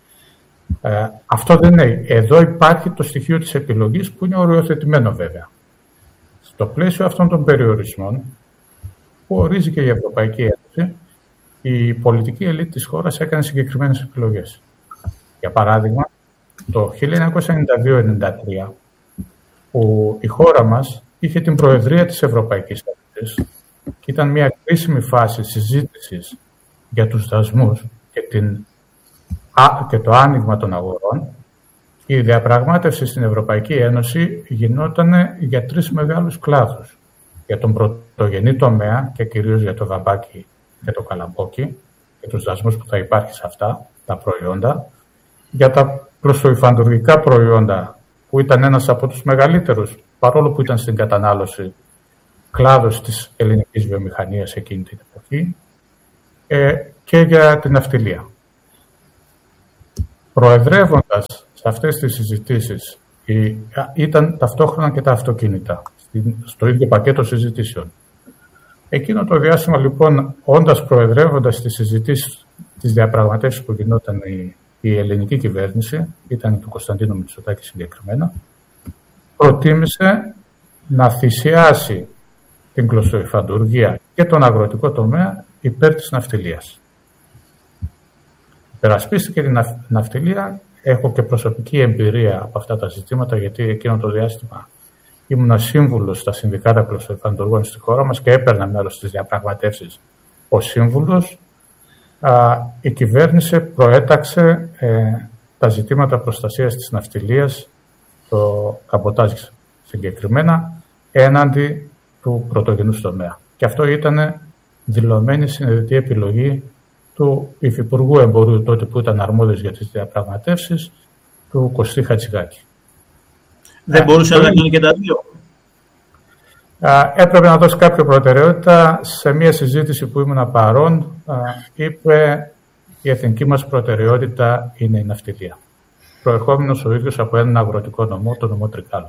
Ε, αυτό δεν είναι. Εδώ υπάρχει το στοιχείο της επιλογής που είναι οριοθετημένο βέβαια. Στο πλαίσιο αυτών των περιορισμών που ορίζει και η Ευρωπαϊκή Ένωση, η πολιτική ελίτ της χώρας έκανε συγκεκριμένες επιλογές. Για παράδειγμα, το χίλια εννιακόσια ενενήντα δύο ενενήντα τρία, που η χώρα μας είχε την Προεδρία της Ευρωπαϊκής Ένωσης και ήταν μια κρίσιμη φάση συζήτησης για τους δασμούς και, την, και το άνοιγμα των αγορών, η διαπραγμάτευση στην Ευρωπαϊκή Ένωση γινόταν για τρεις μεγάλους κλάδους. Για τον πρωτογενή τομέα και κυρίως για το δαμπάκι και το καλαμπόκι, και τους δασμούς που θα υπάρχει σε αυτά τα προϊόντα. Για τα κλωστοϊφαντουργικά προϊόντα, που ήταν ένας από τους μεγαλύτερους, παρόλο που ήταν στην κατανάλωση, κλάδος της ελληνικής βιομηχανίας εκείνη την εποχή, ε, και για την ναυτιλία. Προεδρεύοντας σε αυτές τις συζητήσεις ήταν ταυτόχρονα και τα αυτοκίνητα, στο ίδιο πακέτο συζητήσεων. Εκείνο το διάστημα, λοιπόν, όντας προεδρεύοντας τις συζητήσεις, τις διαπραγματεύσεις που γινόταν η, η ελληνική κυβέρνηση, ήταν του Κωνσταντίνου Μητσοτάκη συγκεκριμένα, προτίμησε να θυσιάσει την κλωστοϊφαντουργία και τον αγροτικό τομέα υπέρ της ναυτιλίας. Υπερασπίστηκε την ναυτιλία. Έχω και προσωπική εμπειρία από αυτά τα ζητήματα, γιατί εκείνο το διάστημα ήμουν σύμβουλος στα συνδικάτα κλωστοϊφαντουργών στη χώρα μας και έπαιρνα μέρος στις διαπραγματεύσεις ως σύμβουλος. Η κυβέρνηση προέταξε ε, τα ζητήματα προστασίας της ναυτιλίας, το καμποτάζ συγκεκριμένα, έναντι του πρωτογενούς τομέα. Και αυτό ήταν δηλωμένη συνειδητή επιλογή του Υφυπουργού Εμπορίου τότε, που ήταν αρμόδιος για τις διαπραγματεύσεις, του Κωστή Χατζηγάκη. Δεν μπορούσε να κάνει και τα δύο. Έπρεπε να δώσει κάποια προτεραιότητα. Σε μια συζήτηση που ήμουν παρόν, είπε η εθνική μας προτεραιότητα είναι η ναυτιλία. Προερχόμενος ο ίδιος από έναν αγροτικό νομό, το νομό Τρικάλου.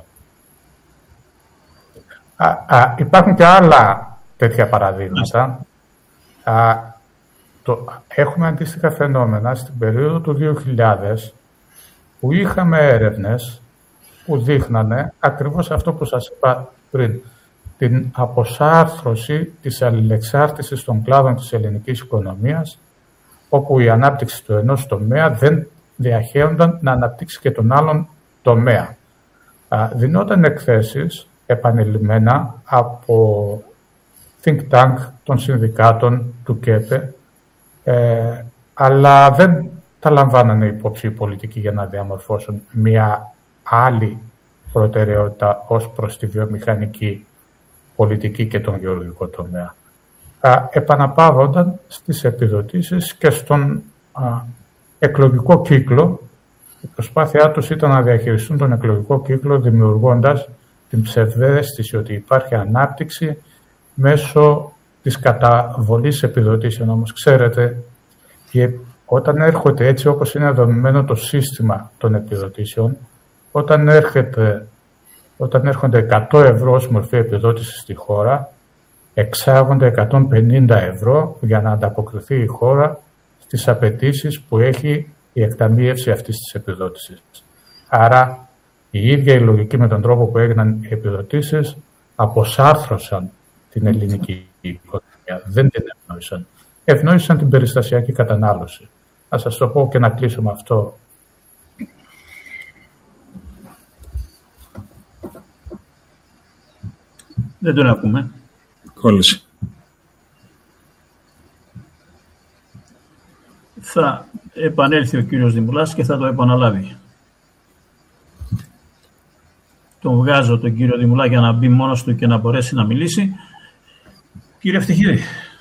Α, α, υπάρχουν και άλλα τέτοια παραδείγματα. Α, το, έχουμε αντίστοιχα φαινόμενα στην περίοδο του δύο χιλιάδες, που είχαμε έρευνες που δείχνανε ακριβώς αυτό που σας είπα πριν, την αποσάρθρωση της αλληλεξάρτησης των κλάδων της ελληνικής οικονομίας, όπου η ανάπτυξη του ενός τομέα δεν διαχέονταν να αναπτύξει και τον άλλον τομέα. Α, δινόταν εκθέσεις επανειλημμένα από think tank των συνδικάτων του ΚΕΠΕ, ε, αλλά δεν τα λαμβάνανε υπόψη οι πολιτικοί για να διαμορφώσουν μια άλλη προτεραιότητα ως προς τη βιομηχανική πολιτική και τον γεωργικό τομέα. Α, επαναπαύονταν στις επιδοτήσεις και στον α, εκλογικό κύκλο. Η προσπάθειά τους ήταν να διαχειριστούν τον εκλογικό κύκλο, δημιουργώντας την ψευδαίσθηση ότι υπάρχει ανάπτυξη μέσω της καταβολής επιδοτήσεων. Όμως ξέρετε, όταν έρχονται έτσι όπως είναι δομημένο το σύστημα των επιδοτήσεων, όταν, έρχεται, όταν έρχονται εκατό ευρώ ως μορφή επιδότηση στη χώρα, εξάγονται εκατόν πενήντα ευρώ για να ανταποκριθεί η χώρα στις απαιτήσεις που έχει η εκταμείευση αυτής της επιδότησης. Άρα η ίδια η λογική με τον τρόπο που έγιναν οι επιδοτήσεις αποσάρθρωσαν την ελληνική οικονομία. Δεν την ευνόησαν. Ευνόησαν την περιστασιακή κατανάλωση. Να σας το πω και να κλείσω με αυτό. Δεν τον ακούμε. Κόλλησε. Θα επανέλθει ο κύριος Δημουλάς και θα το επαναλάβει. Τον βγάζω τον κύριο Δημουλά για να μπει μόνος του και να μπορέσει να μιλήσει. Κύριε Ευτυχίδη.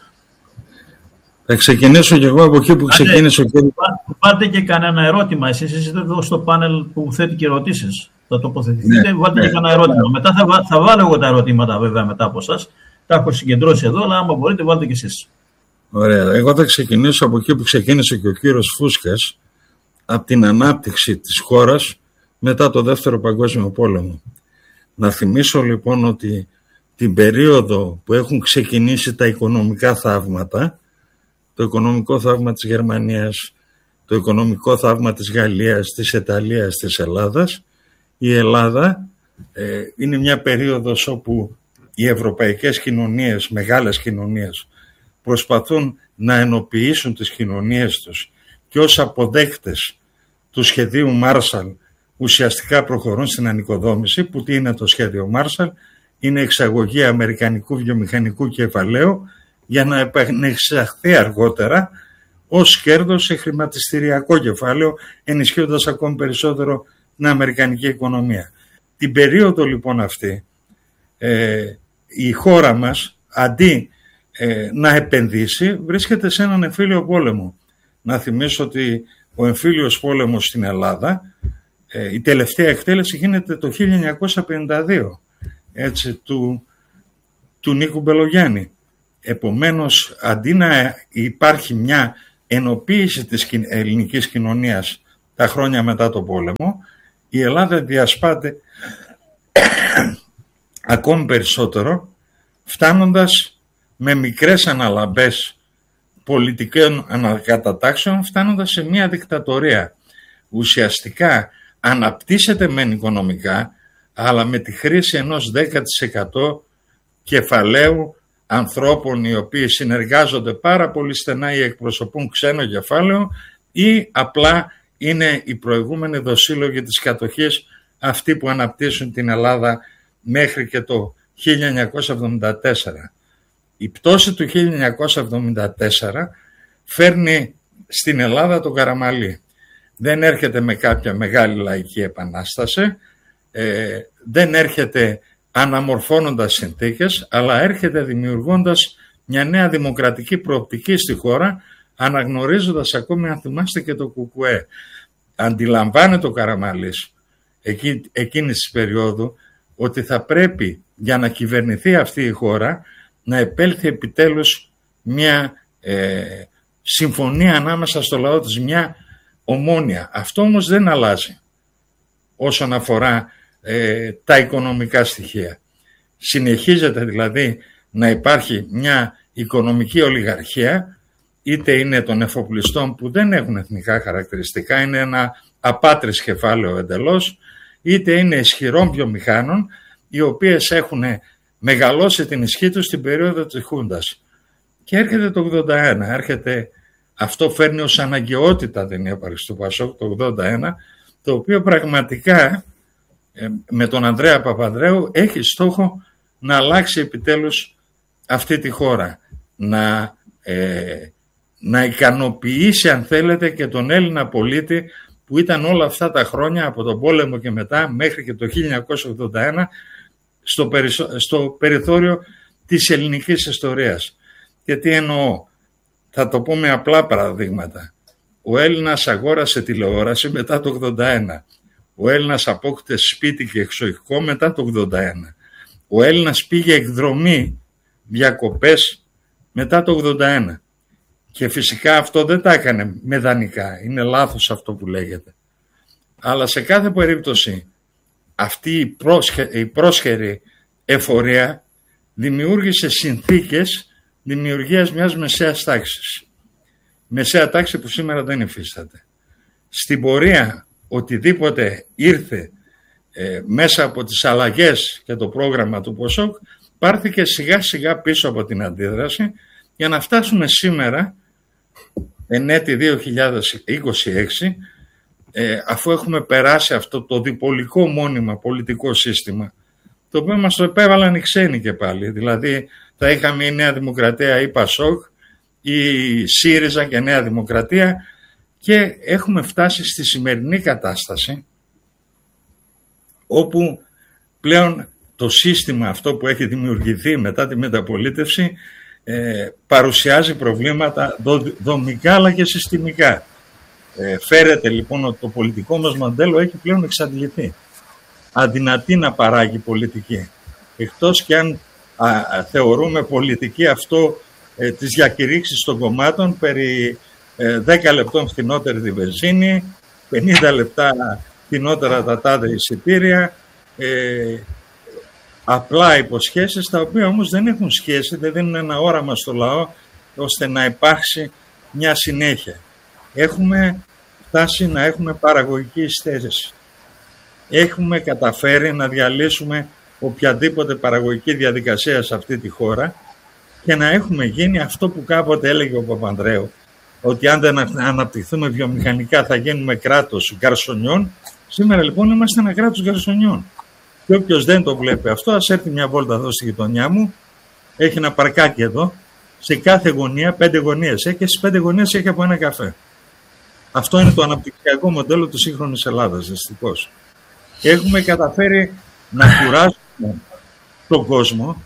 Θα ξεκινήσω και εγώ από εκεί που ξεκίνησε ο κύριος. Πάρτε και κανένα ερώτημα. Εσείς είστε εδώ στο πάνελ που θέτει και ερωτήσεις. Θα τοποθετηθείτε, ναι, βάλτε ναι, και κανένα ερώτημα. Ναι. Μετά θα, θα βάλω εγώ τα ερωτήματα βέβαια μετά από εσάς. Τα έχω συγκεντρώσει εδώ, αλλά άμα μπορείτε βάλτε και εσείς. Ωραία. Εγώ θα ξεκινήσω από εκεί που ξεκίνησε και ο κύριος Φούσκας, από την ανάπτυξη της χώρας μετά το Δεύτερο Παγκόσμιο Πόλεμο. Να θυμίσω λοιπόν ότι την περίοδο που έχουν ξεκινήσει τα οικονομικά θαύματα, το οικονομικό θαύμα της Γερμανίας, το οικονομικό θαύμα της Γαλλίας, της Ιταλίας, της Ελλάδας, η Ελλάδα ε, είναι μια περίοδος όπου οι ευρωπαϊκές κοινωνίες, μεγάλες κοινωνίες, προσπαθούν να ενοποιήσουν τις κοινωνίες τους και ως αποδέκτες του σχεδίου Μάρσαλ ουσιαστικά προχωρούν στην ανοικοδόμηση, που τι είναι το σχέδιο Μάρσαλ, είναι εξαγωγή αμερικανικού βιομηχανικού κεφαλαίου για να επανεξαχθεί αργότερα ως κέρδος σε χρηματιστηριακό κεφάλαιο, ενισχύοντας ακόμη περισσότερο την αμερικανική οικονομία. Την περίοδο λοιπόν αυτή, ε, η χώρα μας, αντί ε, να επενδύσει, βρίσκεται σε έναν εμφύλιο πόλεμο. Να θυμίσω ότι ο εμφύλιος πόλεμος στην Ελλάδα, ε, η τελευταία εκτέλεση γίνεται το χίλια εννιακόσια πενήντα δύο, έτσι, του, του Νίκου Μπελογιάννη. Επομένως, αντί να υπάρχει μια ενοποίηση της ελληνικής κοινωνίας τα χρόνια μετά το πόλεμο, η Ελλάδα διασπάται ακόμη περισσότερο, φτάνοντας με μικρές αναλαμπές πολιτικών ανακατατάξεων, φτάνοντας σε μια δικτατορία. Ουσιαστικά αναπτύσσεται μεν οικονομικά, αλλά με τη χρήση ενός δέκα τοις εκατό κεφαλαίου ανθρώπων οι οποίοι συνεργάζονται πάρα πολύ στενά ή εκπροσωπούν ξένο κεφάλαιο ή απλά είναι οι προηγούμενοι δοσύλλογοι της κατοχής, αυτοί που αναπτύσσουν την Ελλάδα μέχρι και το χίλια εννιακόσια εβδομήντα τέσσερα. Η πτώση του χίλια εννιακόσια εβδομήντα τέσσερα φέρνει στην Ελλάδα το Καραμαλή. Δεν έρχεται με κάποια μεγάλη λαϊκή επανάσταση, ε, δεν έρχεται αναμορφώνοντας συνθήκες, αλλά έρχεται δημιουργώντας μια νέα δημοκρατική προοπτική στη χώρα, αναγνωρίζοντας ακόμη, αν θυμάστε, και το Κουκουέ. Αντιλαμβάνεται ο Καραμαλής εκεί, εκείνης της περίοδου ότι θα πρέπει για να κυβερνηθεί αυτή η χώρα να επέλθει επιτέλους μια ε, συμφωνία ανάμεσα στο λαό της, μια ομόνοια. Αυτό όμως δεν αλλάζει όσον αφορά ε, τα οικονομικά στοιχεία. Συνεχίζεται δηλαδή να υπάρχει μια οικονομική ολιγαρχία, είτε είναι των εφοπλιστών που δεν έχουν εθνικά χαρακτηριστικά, είναι ένα απάτρις κεφάλαιο εντελώς, είτε είναι ισχυρών βιομηχάνων, οι οποίες έχουν μεγαλώσει την ισχύ τους στην περίοδο της Χούντας. Και έρχεται το ογδόντα ένα, έρχεται, αυτό φέρνει ως αναγκαιότητα την ύπαρξη του Πασόκ το ογδόντα ένα, το οποίο πραγματικά ε, με τον Ανδρέα Παπανδρέου έχει στόχο να αλλάξει επιτέλους αυτή τη χώρα, να, ε, να ικανοποιήσει, αν θέλετε, και τον Έλληνα πολίτη που ήταν όλα αυτά τα χρόνια από τον πόλεμο και μετά μέχρι και το χίλια εννιακόσια ογδόντα ένα στο, περισο... στο περιθώριο της ελληνικής ιστορίας. Και τι εννοώ, θα το πω με απλά παραδείγματα. Ο Έλληνας αγόρασε τηλεόραση μετά το ογδόντα ένα. Ο Έλληνας απόκτησε σπίτι και εξοχικό μετά το ογδόντα ένα. Ο Έλληνας πήγε εκδρομή, διακοπές μετά το ογδόντα ένα. Και φυσικά αυτό δεν τα έκανε με δανεικά. Είναι λάθος αυτό που λέγεται. Αλλά σε κάθε περίπτωση αυτή η, πρόσχε, η πρόσχερη εφορία δημιούργησε συνθήκες δημιουργίας μιας μεσαίας τάξης. Μεσαία τάξη που σήμερα δεν υφίσταται. Στην πορεία οτιδήποτε ήρθε ε, μέσα από τις αλλαγές και το πρόγραμμα του Πασόκ πάρθηκε σιγά σιγά πίσω από την αντίδραση για να φτάσουμε σήμερα εν έτη δύο χιλιάδες είκοσι έξι ε, αφού έχουμε περάσει αυτό το διπολικό μόνιμα πολιτικό σύστημα, το οποίο μας το επέβαλαν οι ξένοι και πάλι. Δηλαδή θα είχαμε η Νέα Δημοκρατία ή Πασόκ ή ΣΥΡΙΖΑ και Νέα Δημοκρατία, και έχουμε φτάσει στη σημερινή κατάσταση όπου πλέον το σύστημα αυτό που έχει δημιουργηθεί μετά τη μεταπολίτευση ε, παρουσιάζει προβλήματα δομικά αλλά και συστημικά. Ε, φέρεται λοιπόν ότι το πολιτικό μας μοντέλο έχει πλέον εξαντληθεί. Αδυνατεί να παράγει πολιτική. Εκτός και αν α, α, θεωρούμε πολιτική αυτό ε, της διακηρύξης των κομμάτων περί ε, δέκα λεπτών φθηνότερη τη βενζίνη, πενήντα λεπτά φθηνότερα τα τάδε εισιτήρια, ε, απλά υποσχέσεις, τα οποία όμως δεν έχουν σχέση, δεν δίνουν ένα όραμα στο λαό ώστε να υπάρξει μια συνέχεια. Έχουμε φτάσει να έχουμε παραγωγική υστέρηση. Έχουμε καταφέρει να διαλύσουμε οποιαδήποτε παραγωγική διαδικασία σε αυτή τη χώρα και να έχουμε γίνει αυτό που κάποτε έλεγε ο Παπανδρέου, ότι αν δεν αναπτυχθούμε βιομηχανικά θα γίνουμε κράτος γκαρσονιών. Σήμερα λοιπόν είμαστε ένα κράτος γκαρσονιών. Και όποιος δεν το βλέπει αυτό, ας έρθει μια βόλτα εδώ στη γειτονιά μου. Έχει ένα παρκάκι εδώ. Σε κάθε γωνία, πέντε γωνίες έχει, και στις πέντε γωνίες έχει από ένα καφέ. Αυτό είναι το αναπτυξιακό μοντέλο της σύγχρονης Ελλάδας, δυστυχώς. Και έχουμε καταφέρει να κουράσουμε τον κόσμο,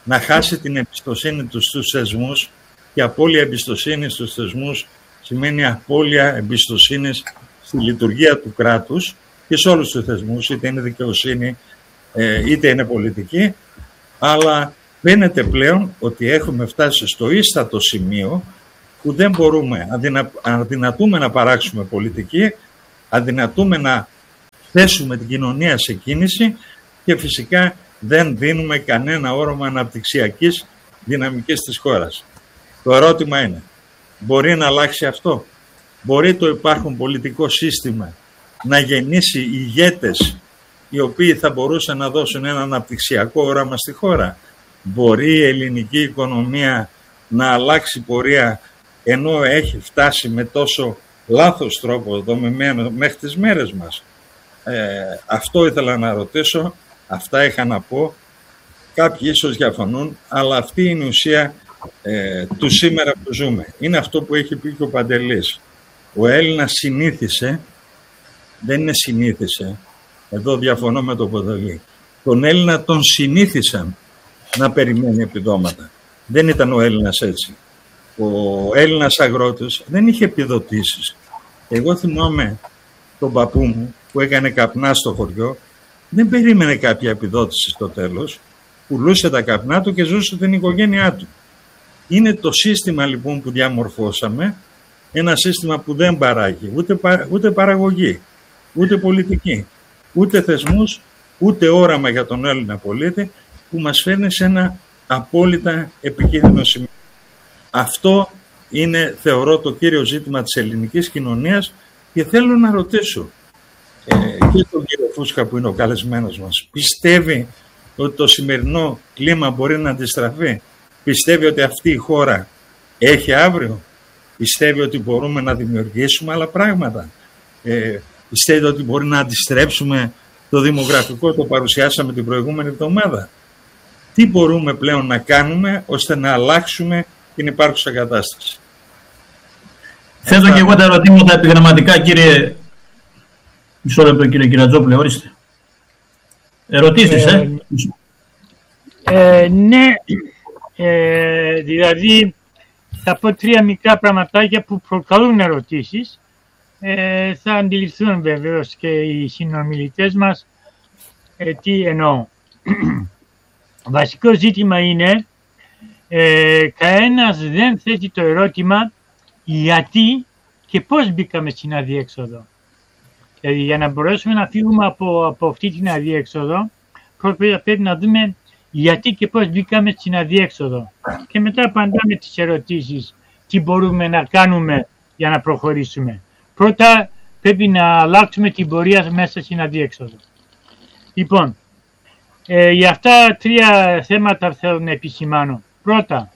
να χάσει την εμπιστοσύνη του στους θεσμούς, και απώλεια εμπιστοσύνη στους θεσμούς σημαίνει απώλεια εμπιστοσύνης στη λειτουργία του κράτους και σε όλους τους θεσμούς, είτε είναι δικαιοσύνη είτε είναι πολιτική, αλλά φαίνεται πλέον ότι έχουμε φτάσει στο ίστατο σημείο που δεν μπορούμε, αδυνα, αδυνατούμε να παράξουμε πολιτική, αδυνατούμε να θέσουμε την κοινωνία σε κίνηση και φυσικά δεν δίνουμε κανένα όρομα αναπτυξιακής δυναμικής της χώρας. Το ερώτημα είναι, μπορεί να αλλάξει αυτό? Μπορεί το υπάρχον πολιτικό σύστημα να γεννήσει ηγέτες οι οποίοι θα μπορούσαν να δώσουν ένα αναπτυξιακό όραμα στη χώρα? Μπορεί η ελληνική οικονομία να αλλάξει πορεία ενώ έχει φτάσει με τόσο λάθος τρόπο δομημένο μέχρι τις μέρες μας? Ε, αυτό ήθελα να ρωτήσω, αυτά είχα να πω. Κάποιοι ίσως διαφωνούν, αλλά αυτή είναι η ουσία ε, του σήμερα που ζούμε. Είναι αυτό που έχει πει και ο Παντελής. Ο Έλληνας συνήθισε, δεν είναι συνήθισε, εδώ διαφωνώ με τον Ποδολή, τον Έλληνα τον συνήθισαν να περιμένει επιδόματα. Δεν ήταν ο Έλληνας έτσι. Ο Έλληνας αγρότης δεν είχε επιδοτήσεις. Εγώ θυμάμαι τον παππού μου που έκανε καπνά στο χωριό, δεν περίμενε κάποια επιδότηση στο τέλος, πουλούσε τα καπνά του και ζούσε την οικογένειά του. Είναι το σύστημα λοιπόν που διαμορφώσαμε, ένα σύστημα που δεν παράγει ούτε, πα, ούτε παραγωγή, ούτε πολιτική, ούτε θεσμούς, ούτε όραμα για τον Έλληνα πολίτη, που μας φέρνει σε ένα απόλυτα επικίνδυνο σημείο. Αυτό είναι, θεωρώ, το κύριο ζήτημα της ελληνικής κοινωνίας και θέλω να ρωτήσω ε, και τον κύριο Φούσκα που είναι ο καλεσμένος μας. Πιστεύει ότι το σημερινό κλίμα μπορεί να αντιστραφεί? Πιστεύει ότι αυτή η χώρα έχει αύριο? Πιστεύει ότι μπορούμε να δημιουργήσουμε άλλα πράγματα? Ε, πιστεύει ότι μπορεί να αντιστρέψουμε το δημογραφικό, το παρουσιάσαμε την προηγούμενη εβδομάδα? Τι μπορούμε πλέον να κάνουμε ώστε να αλλάξουμε την υπάρχουσα κατάσταση? Θέτω Αυτά... και εγώ τα ερωτήματα επιγραμματικά, κύριε. Μισό λεπτό, κύριε Κυρατζόπουλε, ορίστε. Ερωτήσεις, ε. ε, ε ναι, ε, δηλαδή θα πω τρία μικρά πραγματάκια που προκαλούν ερωτήσεις. Ε, θα αντιληφθούν βεβαίως και οι συνομιλητές μας ε, τι εννοώ. Βασικό ζήτημα είναι ε, κανένας δεν θέτει το ερώτημα γιατί και πώς μπήκαμε στην αδιέξοδο. Δηλαδή για να μπορέσουμε να φύγουμε από, από αυτή την αδιέξοδο πρέπει να δούμε γιατί και πώς μπήκαμε στην αδιέξοδο. Και μετά απαντάμε τις ερωτήσεις τι μπορούμε να κάνουμε για να προχωρήσουμε. Πρώτα πρέπει να αλλάξουμε την πορεία μέσα στην αδιέξοδο. Λοιπόν, ε, για αυτά τρία θέματα θέλω να επισημάνω. Πρώτα,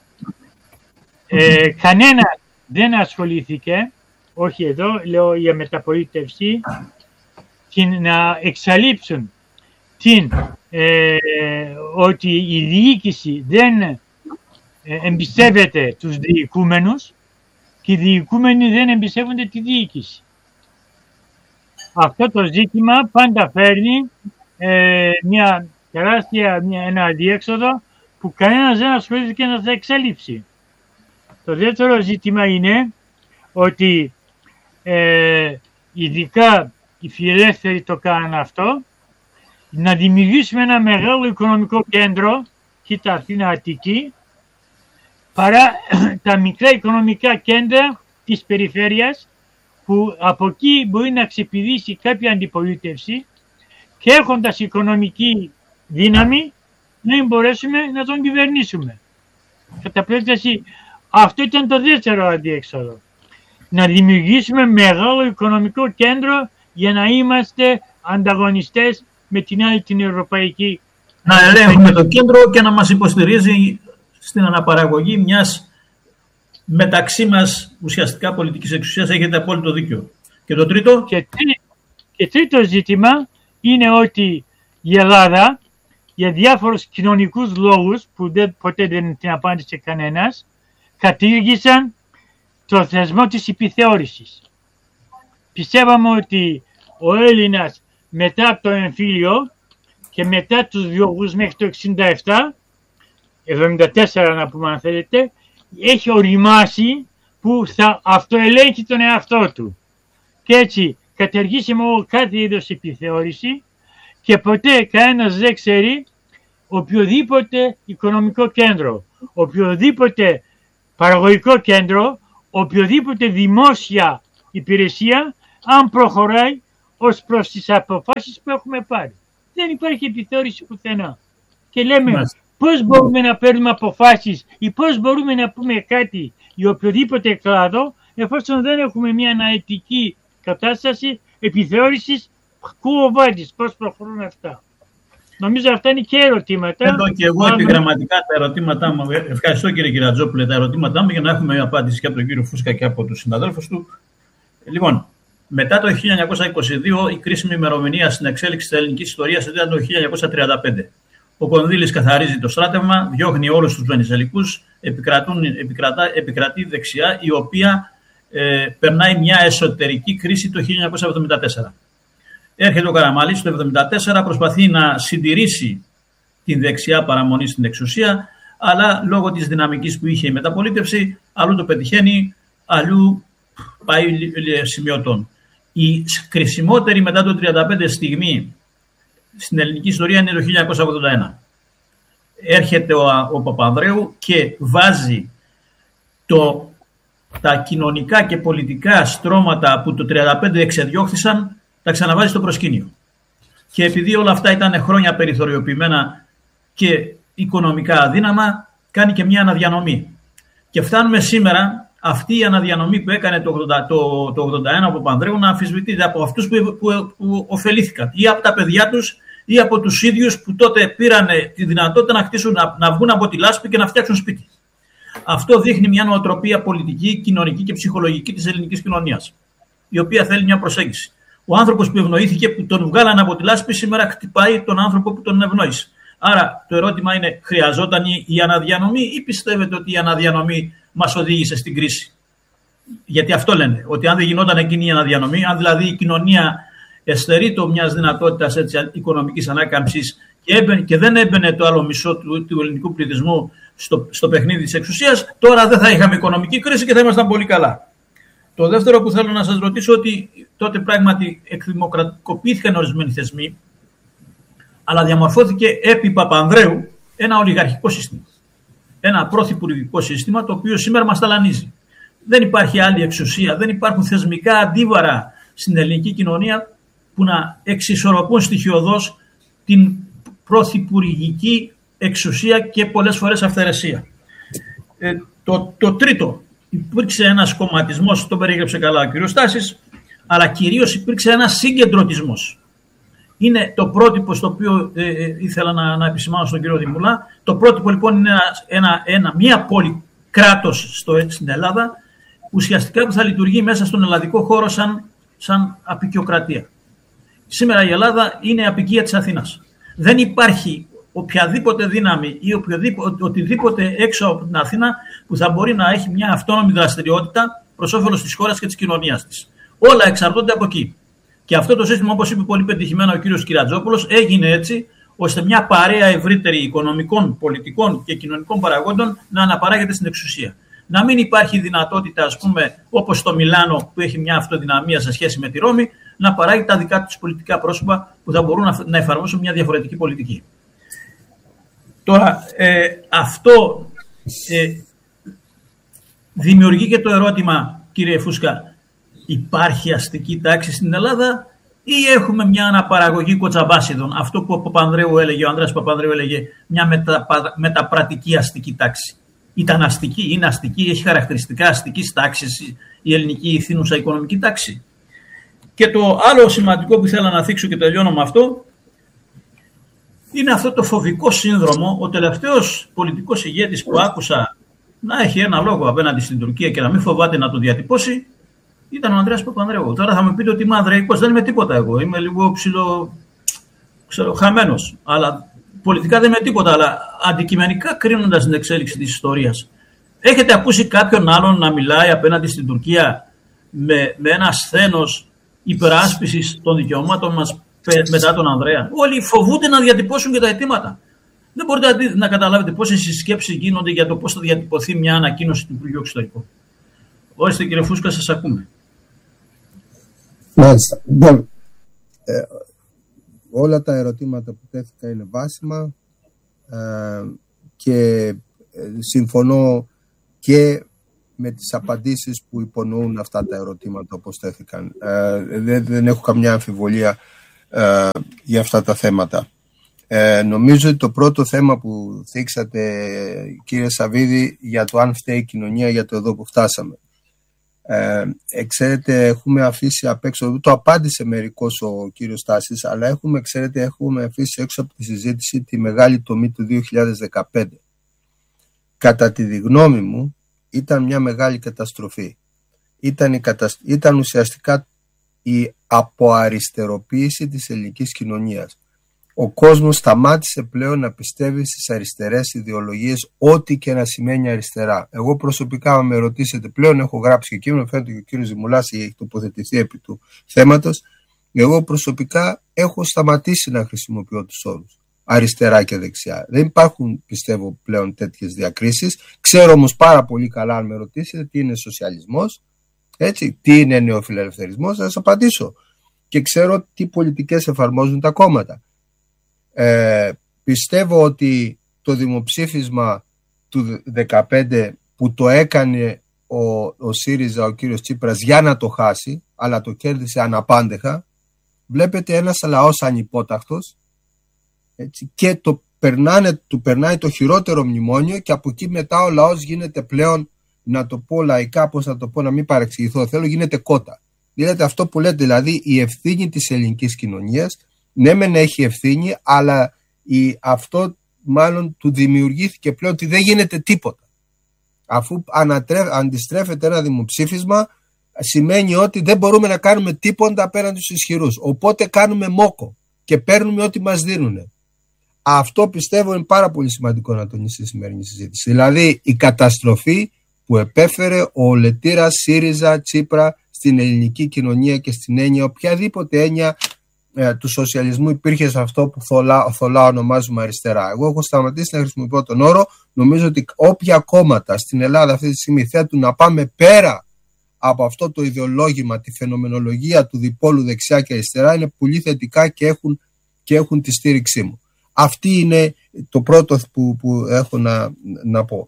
ε, κανένα δεν ασχολήθηκε, όχι εδώ, λέω για μεταπολίτευση, την, να εξαλείψουν την, ε, ότι η διοίκηση δεν ε, εμπιστεύεται τους διοικούμενους και οι διοικούμενοι δεν εμπιστεύονται τη διοίκηση. Αυτό το ζήτημα πάντα φέρνει ε, μια τεράστια, μια, ένα αδιέξοδο που κανένας δεν ασχολήθηκε να θα εξαλείψει. Το δεύτερο ζήτημα είναι ότι ε, ειδικά οι φιλελεύθεροι το κάνουν αυτό, να δημιουργήσουμε ένα μεγάλο οικονομικό κέντρο, κοίτα Αθήνα Αττική, παρά τα μικρά οικονομικά κέντρα της περιφέρειας, που από εκεί μπορεί να ξεπηδήσει κάποια αντιπολίτευση και έχοντας οικονομική δύναμη να μην μπορέσουμε να τον κυβερνήσουμε. Κατά περίπτωση, αυτό ήταν το δεύτερο αντιέξοδο. Να δημιουργήσουμε μεγάλο οικονομικό κέντρο για να είμαστε ανταγωνιστές με την άλλη την ευρωπαϊκή. Να ελέγχουμε το κέντρο και να μας υποστηρίζει στην αναπαραγωγή μιας μεταξύ μας ουσιαστικά πολιτικής εξουσίας. Έχετε απόλυτο δίκιο. Και το τρίτο. Και, τρί, και τρίτο ζήτημα είναι ότι η Ελλάδα για διάφορους κοινωνικούς λόγους που δεν, ποτέ δεν την απάντησε κανένας, κατήργησαν το θεσμό της επιθεώρησης. Πιστεύαμε ότι ο Έλληνας μετά από το εμφύλιο και μετά τους διώγους μέχρι το εξήντα επτά εβδομήντα τέσσερα να πούμε αν θέλετε, έχει οριμάσει που θα αυτοελέγχει τον εαυτό του. Και έτσι καταργήσαμε κάθε είδος επιθεώρηση και ποτέ κανένας δεν ξέρει οποιοδήποτε οικονομικό κέντρο, οποιοδήποτε παραγωγικό κέντρο, οποιοδήποτε δημόσια υπηρεσία, αν προχωράει ως προς τις αποφάσεις που έχουμε πάρει. Δεν υπάρχει επιθεώρηση πουθενά. Και λέμε Μάλιστα. πώς μπορούμε να παίρνουμε αποφάσεις ή πώς μπορούμε να πούμε κάτι για οποιοδήποτε κλάδο, εφόσον δεν έχουμε μια αναετική κατάσταση επιθεώρησης κουβάντης, πώς προχωρούν αυτά. Νομίζω αυτά είναι και ερωτήματα. Εδώ και εγώ Άμε... επιγραμματικά τα ερωτήματά μου. Ευχαριστώ κύριε Κυρατζόπουλε τα ερωτήματά μου για να έχουμε απάντηση και από τον κύριο Φούσκα και από τους συναδέλφους του. Λοιπόν, μετά το χίλια εννιακόσια είκοσι δύο η κρίσιμη ημερομηνία στην εξέλιξη της ελληνικής ιστορίας ήταν το χίλια εννιακόσια τριάντα πέντε. Ο Κονδύλης καθαρίζει το στράτευμα, διώχνει όλους τους Βενιζελικούς, επικρατεί δεξιά, η οποία ε, περνάει μια εσωτερική κρίση το χίλια εννιακόσια εβδομήντα τέσσερα. Έρχεται ο Καραμαλής το χίλια εννιακόσια εβδομήντα τέσσερα, προσπαθεί να συντηρήσει την δεξιά παραμονή στην εξουσία, αλλά λόγω της δυναμικής που είχε η μεταπολίτευση, αλλού το πετυχαίνει, αλλού πάει σημειωτών. Η κρισιμότερη μετά το χίλια εννιακόσια τριάντα πέντε στιγμή στην ελληνική ιστορία είναι το χίλια εννιακόσια ογδόντα ένα. Έρχεται ο, ο Παπανδρέου και βάζει το, τα κοινωνικά και πολιτικά στρώματα που το χίλια εννιακόσια τριάντα πέντε εξεδιώχθησαν, τα ξαναβάζει στο προσκήνιο. Και επειδή όλα αυτά ήταν χρόνια περιθωριοποιημένα και οικονομικά αδύναμα, κάνει και μια αναδιανομή. Και φτάνουμε σήμερα αυτή η αναδιανομή που έκανε το ογδόντα, το, το ογδόντα ένα από Παπανδρέου να αμφισβητείται από αυτούς που, που, που ωφελήθηκαν ή από τα παιδιά τους ή από τους ίδιους που τότε πήραν τη δυνατότητα να, χτίσουν, να, να βγουν από τη λάσπη και να φτιάξουν σπίτι. Αυτό δείχνει μια νοοτροπία πολιτική, κοινωνική και ψυχολογική της ελληνικής κοινωνίας, η οποία θέλει μια προσέγγιση. Ο άνθρωπος που ευνοήθηκε, που τον βγάλανε από τη λάσπη, σήμερα χτυπάει τον άνθρωπο που τον ευνόησε. Άρα το ερώτημα είναι, χρειαζόταν η αναδιανομή ή πιστεύετε ότι η αναδιανομή μας οδήγησε στην κρίση? Γιατί αυτό λένε, ότι αν δεν γινόταν εκείνη η αναδιανομή, αν δηλαδή η κοινωνία εστερείτο μιας δυνατότητας οικονομικής ανάκαμψης και, έμπαινε, και δεν έμπαινε το άλλο μισό του, του ελληνικού πληθυσμού στο, στο παιχνίδι της εξουσίας, τώρα δεν θα είχαμε οικονομική κρίση και θα ήμασταν πολύ καλά. Το δεύτερο που θέλω να σας ρωτήσω, ότι τότε πράγματι εκδημοκρατικοποιήθηκαν ορισμένοι θεσμοί, αλλά διαμορφώθηκε επί Παπανδρέου ένα ολιγαρχικό σύστημα. Ένα πρωθυπουργικό σύστημα, το οποίο σήμερα μας ταλανίζει. Δεν υπάρχει άλλη εξουσία, δεν υπάρχουν θεσμικά αντίβαρα στην ελληνική κοινωνία που να εξισορροπούν στοιχειωδώς την πρωθυπουργική εξουσία και πολλές φορές αυθαιρεσία. Ε, το, το τρίτο, υπήρξε ένας κομματισμός, το περιέγραψε καλά ο κ. Στάσης, αλλά κυρίως υπήρξε ένας συγκεντρωτισμός. Είναι το πρότυπο στο οποίο ε, ε, ήθελα να, να επισημάνω στον κύριο Δημουλά. Το πρότυπο λοιπόν είναι ένα, ένα, ένα, μια πόλη κράτος στο, στην Ελλάδα, ουσιαστικά που θα λειτουργεί μέσα στον ελλαδικό χώρο σαν, σαν αποικιοκρατία. Σήμερα η Ελλάδα είναι αποικία της Αθήνας. Δεν υπάρχει οποιαδήποτε δύναμη ή οποιοδήποτε, οτιδήποτε έξω από την Αθήνα που θα μπορεί να έχει μια αυτόνομη δραστηριότητα προς όφελος της χώρας και της κοινωνίας της. Όλα εξαρτώνται από εκεί. Και αυτό το σύστημα, όπως είπε πολύ πετυχημένα ο κύριος Κυρατζόπουλος, έγινε έτσι ώστε μια παρέα ευρύτερη οικονομικών, πολιτικών και κοινωνικών παραγόντων να αναπαράγεται στην εξουσία. Να μην υπάρχει δυνατότητα, ας πούμε, όπως στο Μιλάνο που έχει μια αυτοδυναμία σε σχέση με τη Ρώμη, να παράγει τα δικά τους πολιτικά πρόσωπα που θα μπορούν να εφαρμόσουν μια διαφορετική πολιτική. Τώρα, ε, αυτό ε, δημιουργεί και το ερώτημα, κύριε Φούσκα, υπάρχει αστική τάξη στην Ελλάδα ή έχουμε μια αναπαραγωγή κοτσαμπάσιδων, αυτό που ο Παπανδρέου έλεγε, ο Ανδρέας Παπανδρέου έλεγε, μια μετα, μεταπρατική αστική τάξη. Ήταν αστική, είναι αστική, έχει χαρακτηριστικά αστικής τάξης η ελληνική ηθήνουσα οικονομική τάξη. Και το άλλο σημαντικό που ήθελα να θίξω και τελειώνω με αυτό, είναι αυτό το φοβικό σύνδρομο. Ο τελευταίος πολιτικός ηγέτης που άκουσα να έχει ένα λόγο απέναντι στην Τουρκία και να μην φοβάται να το διατυπώσει, ήταν ο Ανδρέας Παπανδρέου. Τώρα θα μου πείτε ότι είμαι ανδρεϊκός, δεν είμαι τίποτα εγώ. Είμαι λίγο ψηλο, ξέρω, χαμένος. Αλλά πολιτικά δεν είμαι τίποτα. Αλλά αντικειμενικά κρίνοντας την εξέλιξη της ιστορίας, έχετε ακούσει κάποιον άλλον να μιλάει απέναντι στην Τουρκία με, με ένα σθένος υπεράσπισης των δικαιωμάτων μας μετά τον Ανδρέα? Όλοι φοβούνται να διατυπώσουν και τα αιτήματα. Δεν μπορείτε να καταλάβετε πόσες συσκέψεις γίνονται για το πώς θα διατυπωθεί μια ανακοίνωση του Υπουργείου Εξωτερικών. Ορίστε κύριε Φούσκα, σας ακούμε. Μάλιστα. Λοιπόν, ε, όλα τα ερωτήματα που τέθηκα είναι βάσιμα ε, και ε, συμφωνώ και με τις απαντήσεις που υπονοούν αυτά τα ερωτήματα όπως τέθηκαν. Ε, δεν, δεν έχω καμιά αμφιβολία ε, για αυτά τα θέματα. Ε, νομίζω ότι το πρώτο θέμα που θίξατε, κύριε Σαββίδη, για το αν φταίει η κοινωνία για το εδώ που φτάσαμε. Ε, ξέρετε, έχουμε αφήσει απ' έξω, το απάντησε μερικώς ο κύριος Στάσης, αλλά έχουμε, ξέρετε, έχουμε αφήσει έξω από τη συζήτηση τη μεγάλη τομή του δύο χιλιάδες δεκαπέντε. Κατά τη γνώμη μου, ήταν μια μεγάλη καταστροφή. Ήταν, η κατασ... ήταν ουσιαστικά η αποαριστεροποίηση της ελληνικής κοινωνίας. Ο κόσμος σταμάτησε πλέον να πιστεύει στις αριστερές ιδεολογίες, ό,τι και να σημαίνει αριστερά. Εγώ προσωπικά, αν με ρωτήσετε, πλέον έχω γράψει και κείμενο, φαίνεται και ο κύριος Ζημουλάς έχει τοποθετηθεί επί του θέματος. Εγώ προσωπικά έχω σταματήσει να χρησιμοποιώ τους όρους αριστερά και δεξιά. Δεν υπάρχουν, πιστεύω, πλέον τέτοιες διακρίσεις. Ξέρω όμως πάρα πολύ καλά, αν με ρωτήσετε, τι είναι σοσιαλισμός, έτσι, τι είναι νεοφιλελευθερισμός, θα σας απαντήσω. Και ξέρω τι πολιτικές εφαρμόζουν τα κόμματα. Ε, πιστεύω ότι το δημοψήφισμα του δεκαπέντε που το έκανε ο, ο ΣΥΡΙΖΑ, ο κύριος Τσίπρας, για να το χάσει, αλλά το κέρδισε αναπάντεχα, βλέπετε ένας λαός ανυπόταχτος, έτσι, και το περνάνε, του περνάει το χειρότερο μνημόνιο και από εκεί μετά ο λαός γίνεται πλέον, να το πω λαϊκά, πώς να το πω, να μην παρεξηγηθώ, θέλω, γίνεται κότα. Δηλαδή αυτό που λέτε, δηλαδή η ευθύνη της ελληνικής κοινωνίας, ναι μεν έχει ευθύνη, αλλά η, αυτό μάλλον του δημιουργήθηκε πλέον ότι δεν γίνεται τίποτα. Αφού ανατρέφ, αντιστρέφεται ένα δημοψήφισμα, σημαίνει ότι δεν μπορούμε να κάνουμε τίποτα απέναντι στους ισχυρούς. Οπότε κάνουμε μόκο και παίρνουμε ό,τι μας δίνουν. Αυτό πιστεύω είναι πάρα πολύ σημαντικό να τονίσει στη σημερινή συζήτηση. Δηλαδή η καταστροφή που επέφερε ο λετήρας ΣΥΡΙΖΑ Τσίπρα στην ελληνική κοινωνία και στην έννοια, οποιαδήποτε έννοια ε, του σοσιαλισμού υπήρχε σε αυτό που θολά, θολά ονομάζουμε αριστερά. Εγώ έχω σταματήσει να χρησιμοποιώ τον όρο. Νομίζω ότι όποια κόμματα στην Ελλάδα αυτή τη στιγμή θέτουν να πάμε πέρα από αυτό το ιδεολόγημα, τη φαινομενολογία του διπόλου δεξιά και αριστερά, είναι πολύ θετικά και έχουν, και έχουν τη στήριξή μου. Αυτή είναι το πρώτο που, που έχω να, να πω.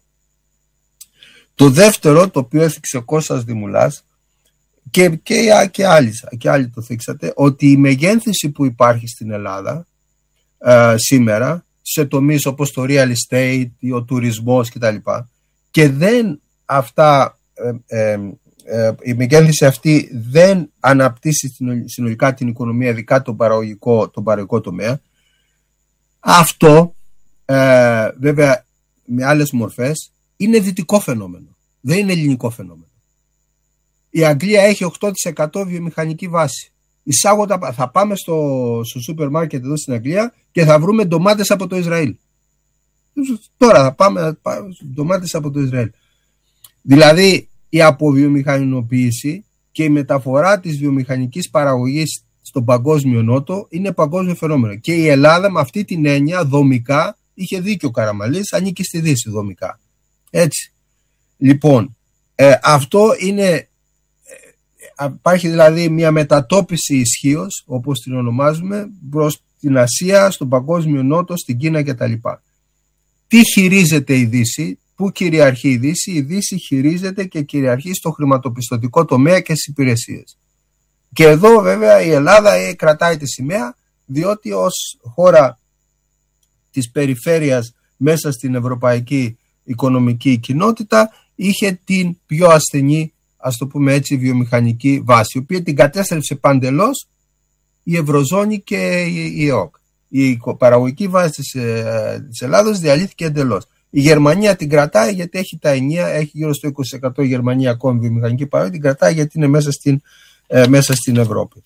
Το δεύτερο, το οποίο έθιξε ο Κώστας Δημουλάς και, και, και, άλλοι, και άλλοι το θίξατε, ότι η μεγένθηση που υπάρχει στην Ελλάδα ε, σήμερα σε τομείς όπως το real estate, ο τουρισμός κτλ. Και δεν αυτά, ε, ε, ε, η μεγένθηση αυτή δεν αναπτύσσει συνολικά την οικονομία, ειδικά τον παραγωγικό, τον παραγωγικό τομέα. Αυτό ε, βέβαια με άλλες μορφές είναι δυτικό φαινόμενο, δεν είναι ελληνικό φαινόμενο. Η Αγγλία έχει οκτώ τοις εκατό βιομηχανική βάση. Εισάγοντα, θα πάμε στο, στο σούπερ μάρκετ εδώ στην Αγγλία και θα βρούμε ντομάτες από το Ισραήλ. Τώρα θα πάμε, πάμε ντομάτες από το Ισραήλ. Δηλαδή η αποβιομηχανοποίηση και η μεταφορά της βιομηχανικής παραγωγής στον παγκόσμιο νότο είναι παγκόσμιο φαινόμενο. Και η Ελλάδα με αυτή την έννοια δομικά, είχε δίκιο ο Καραμαλής, ανήκει στη Δύση δομικά. Έτσι. Λοιπόν, ε, αυτό είναι, ε, υπάρχει δηλαδή μια μετατόπιση ισχύως, όπως την ονομάζουμε, προς την Ασία, στον παγκόσμιο νότο, στην Κίνα κτλ. Τι χειρίζεται η Δύση, πού κυριαρχεί η Δύση? Η Δύση χειρίζεται και κυριαρχεί στο χρηματοπιστωτικό τομέα και στις υπηρεσίες. Και εδώ βέβαια η Ελλάδα κρατάει τη σημαία, διότι ως χώρα της περιφέρειας μέσα στην ευρωπαϊκή οικονομική κοινότητα είχε την πιο ασθενή, ας το πούμε έτσι, βιομηχανική βάση, η οποία την κατέστρεψε παντελώς η Ευρωζώνη και η ΕΟΚ. Η παραγωγική βάση της, της Ελλάδος διαλύθηκε εντελώς. Η Γερμανία την κρατάει γιατί έχει τα ενία, έχει γύρω στο είκοσι τοις εκατό η Γερμανία ακόμη βιομηχανική παραγωγή, την κρατάει γιατί είναι μέσα στην, ε, μέσα στην Ευρώπη.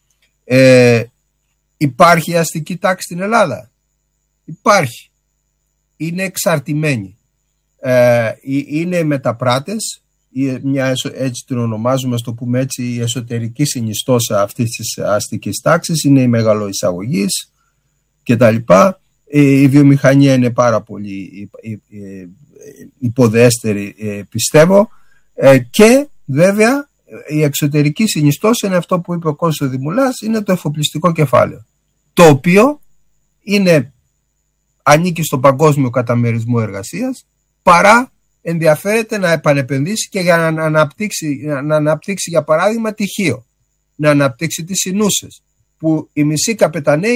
Ε, υπάρχει αστική τάξη στην Ελλάδα? Υπάρχει. Είναι εξαρτημένη. Ε, είναι μεταπράτες, μια, έτσι την ονομάζουμε, στο πούμε έτσι, η εσωτερική συνιστόσα αυτής της αστικής τάξης, είναι η μεγαλοεισαγωγής κτλ. η βιομηχανία είναι πάρα πολύ υποδέστερη, πιστεύω, και βέβαια η εξωτερική συνιστόση είναι αυτό που είπε ο Κώστας Δημουλάς, είναι το εφοπλιστικό κεφάλαιο, το οποίο είναι, ανήκει στον παγκόσμιο καταμερισμό εργασίας, παρά ενδιαφέρεται να επανεπενδύσει και για να αναπτύξει, να αναπτύξει για παράδειγμα τυχείο, να αναπτύξει τις Συνούσες, που οι μισοί καπεταναίοι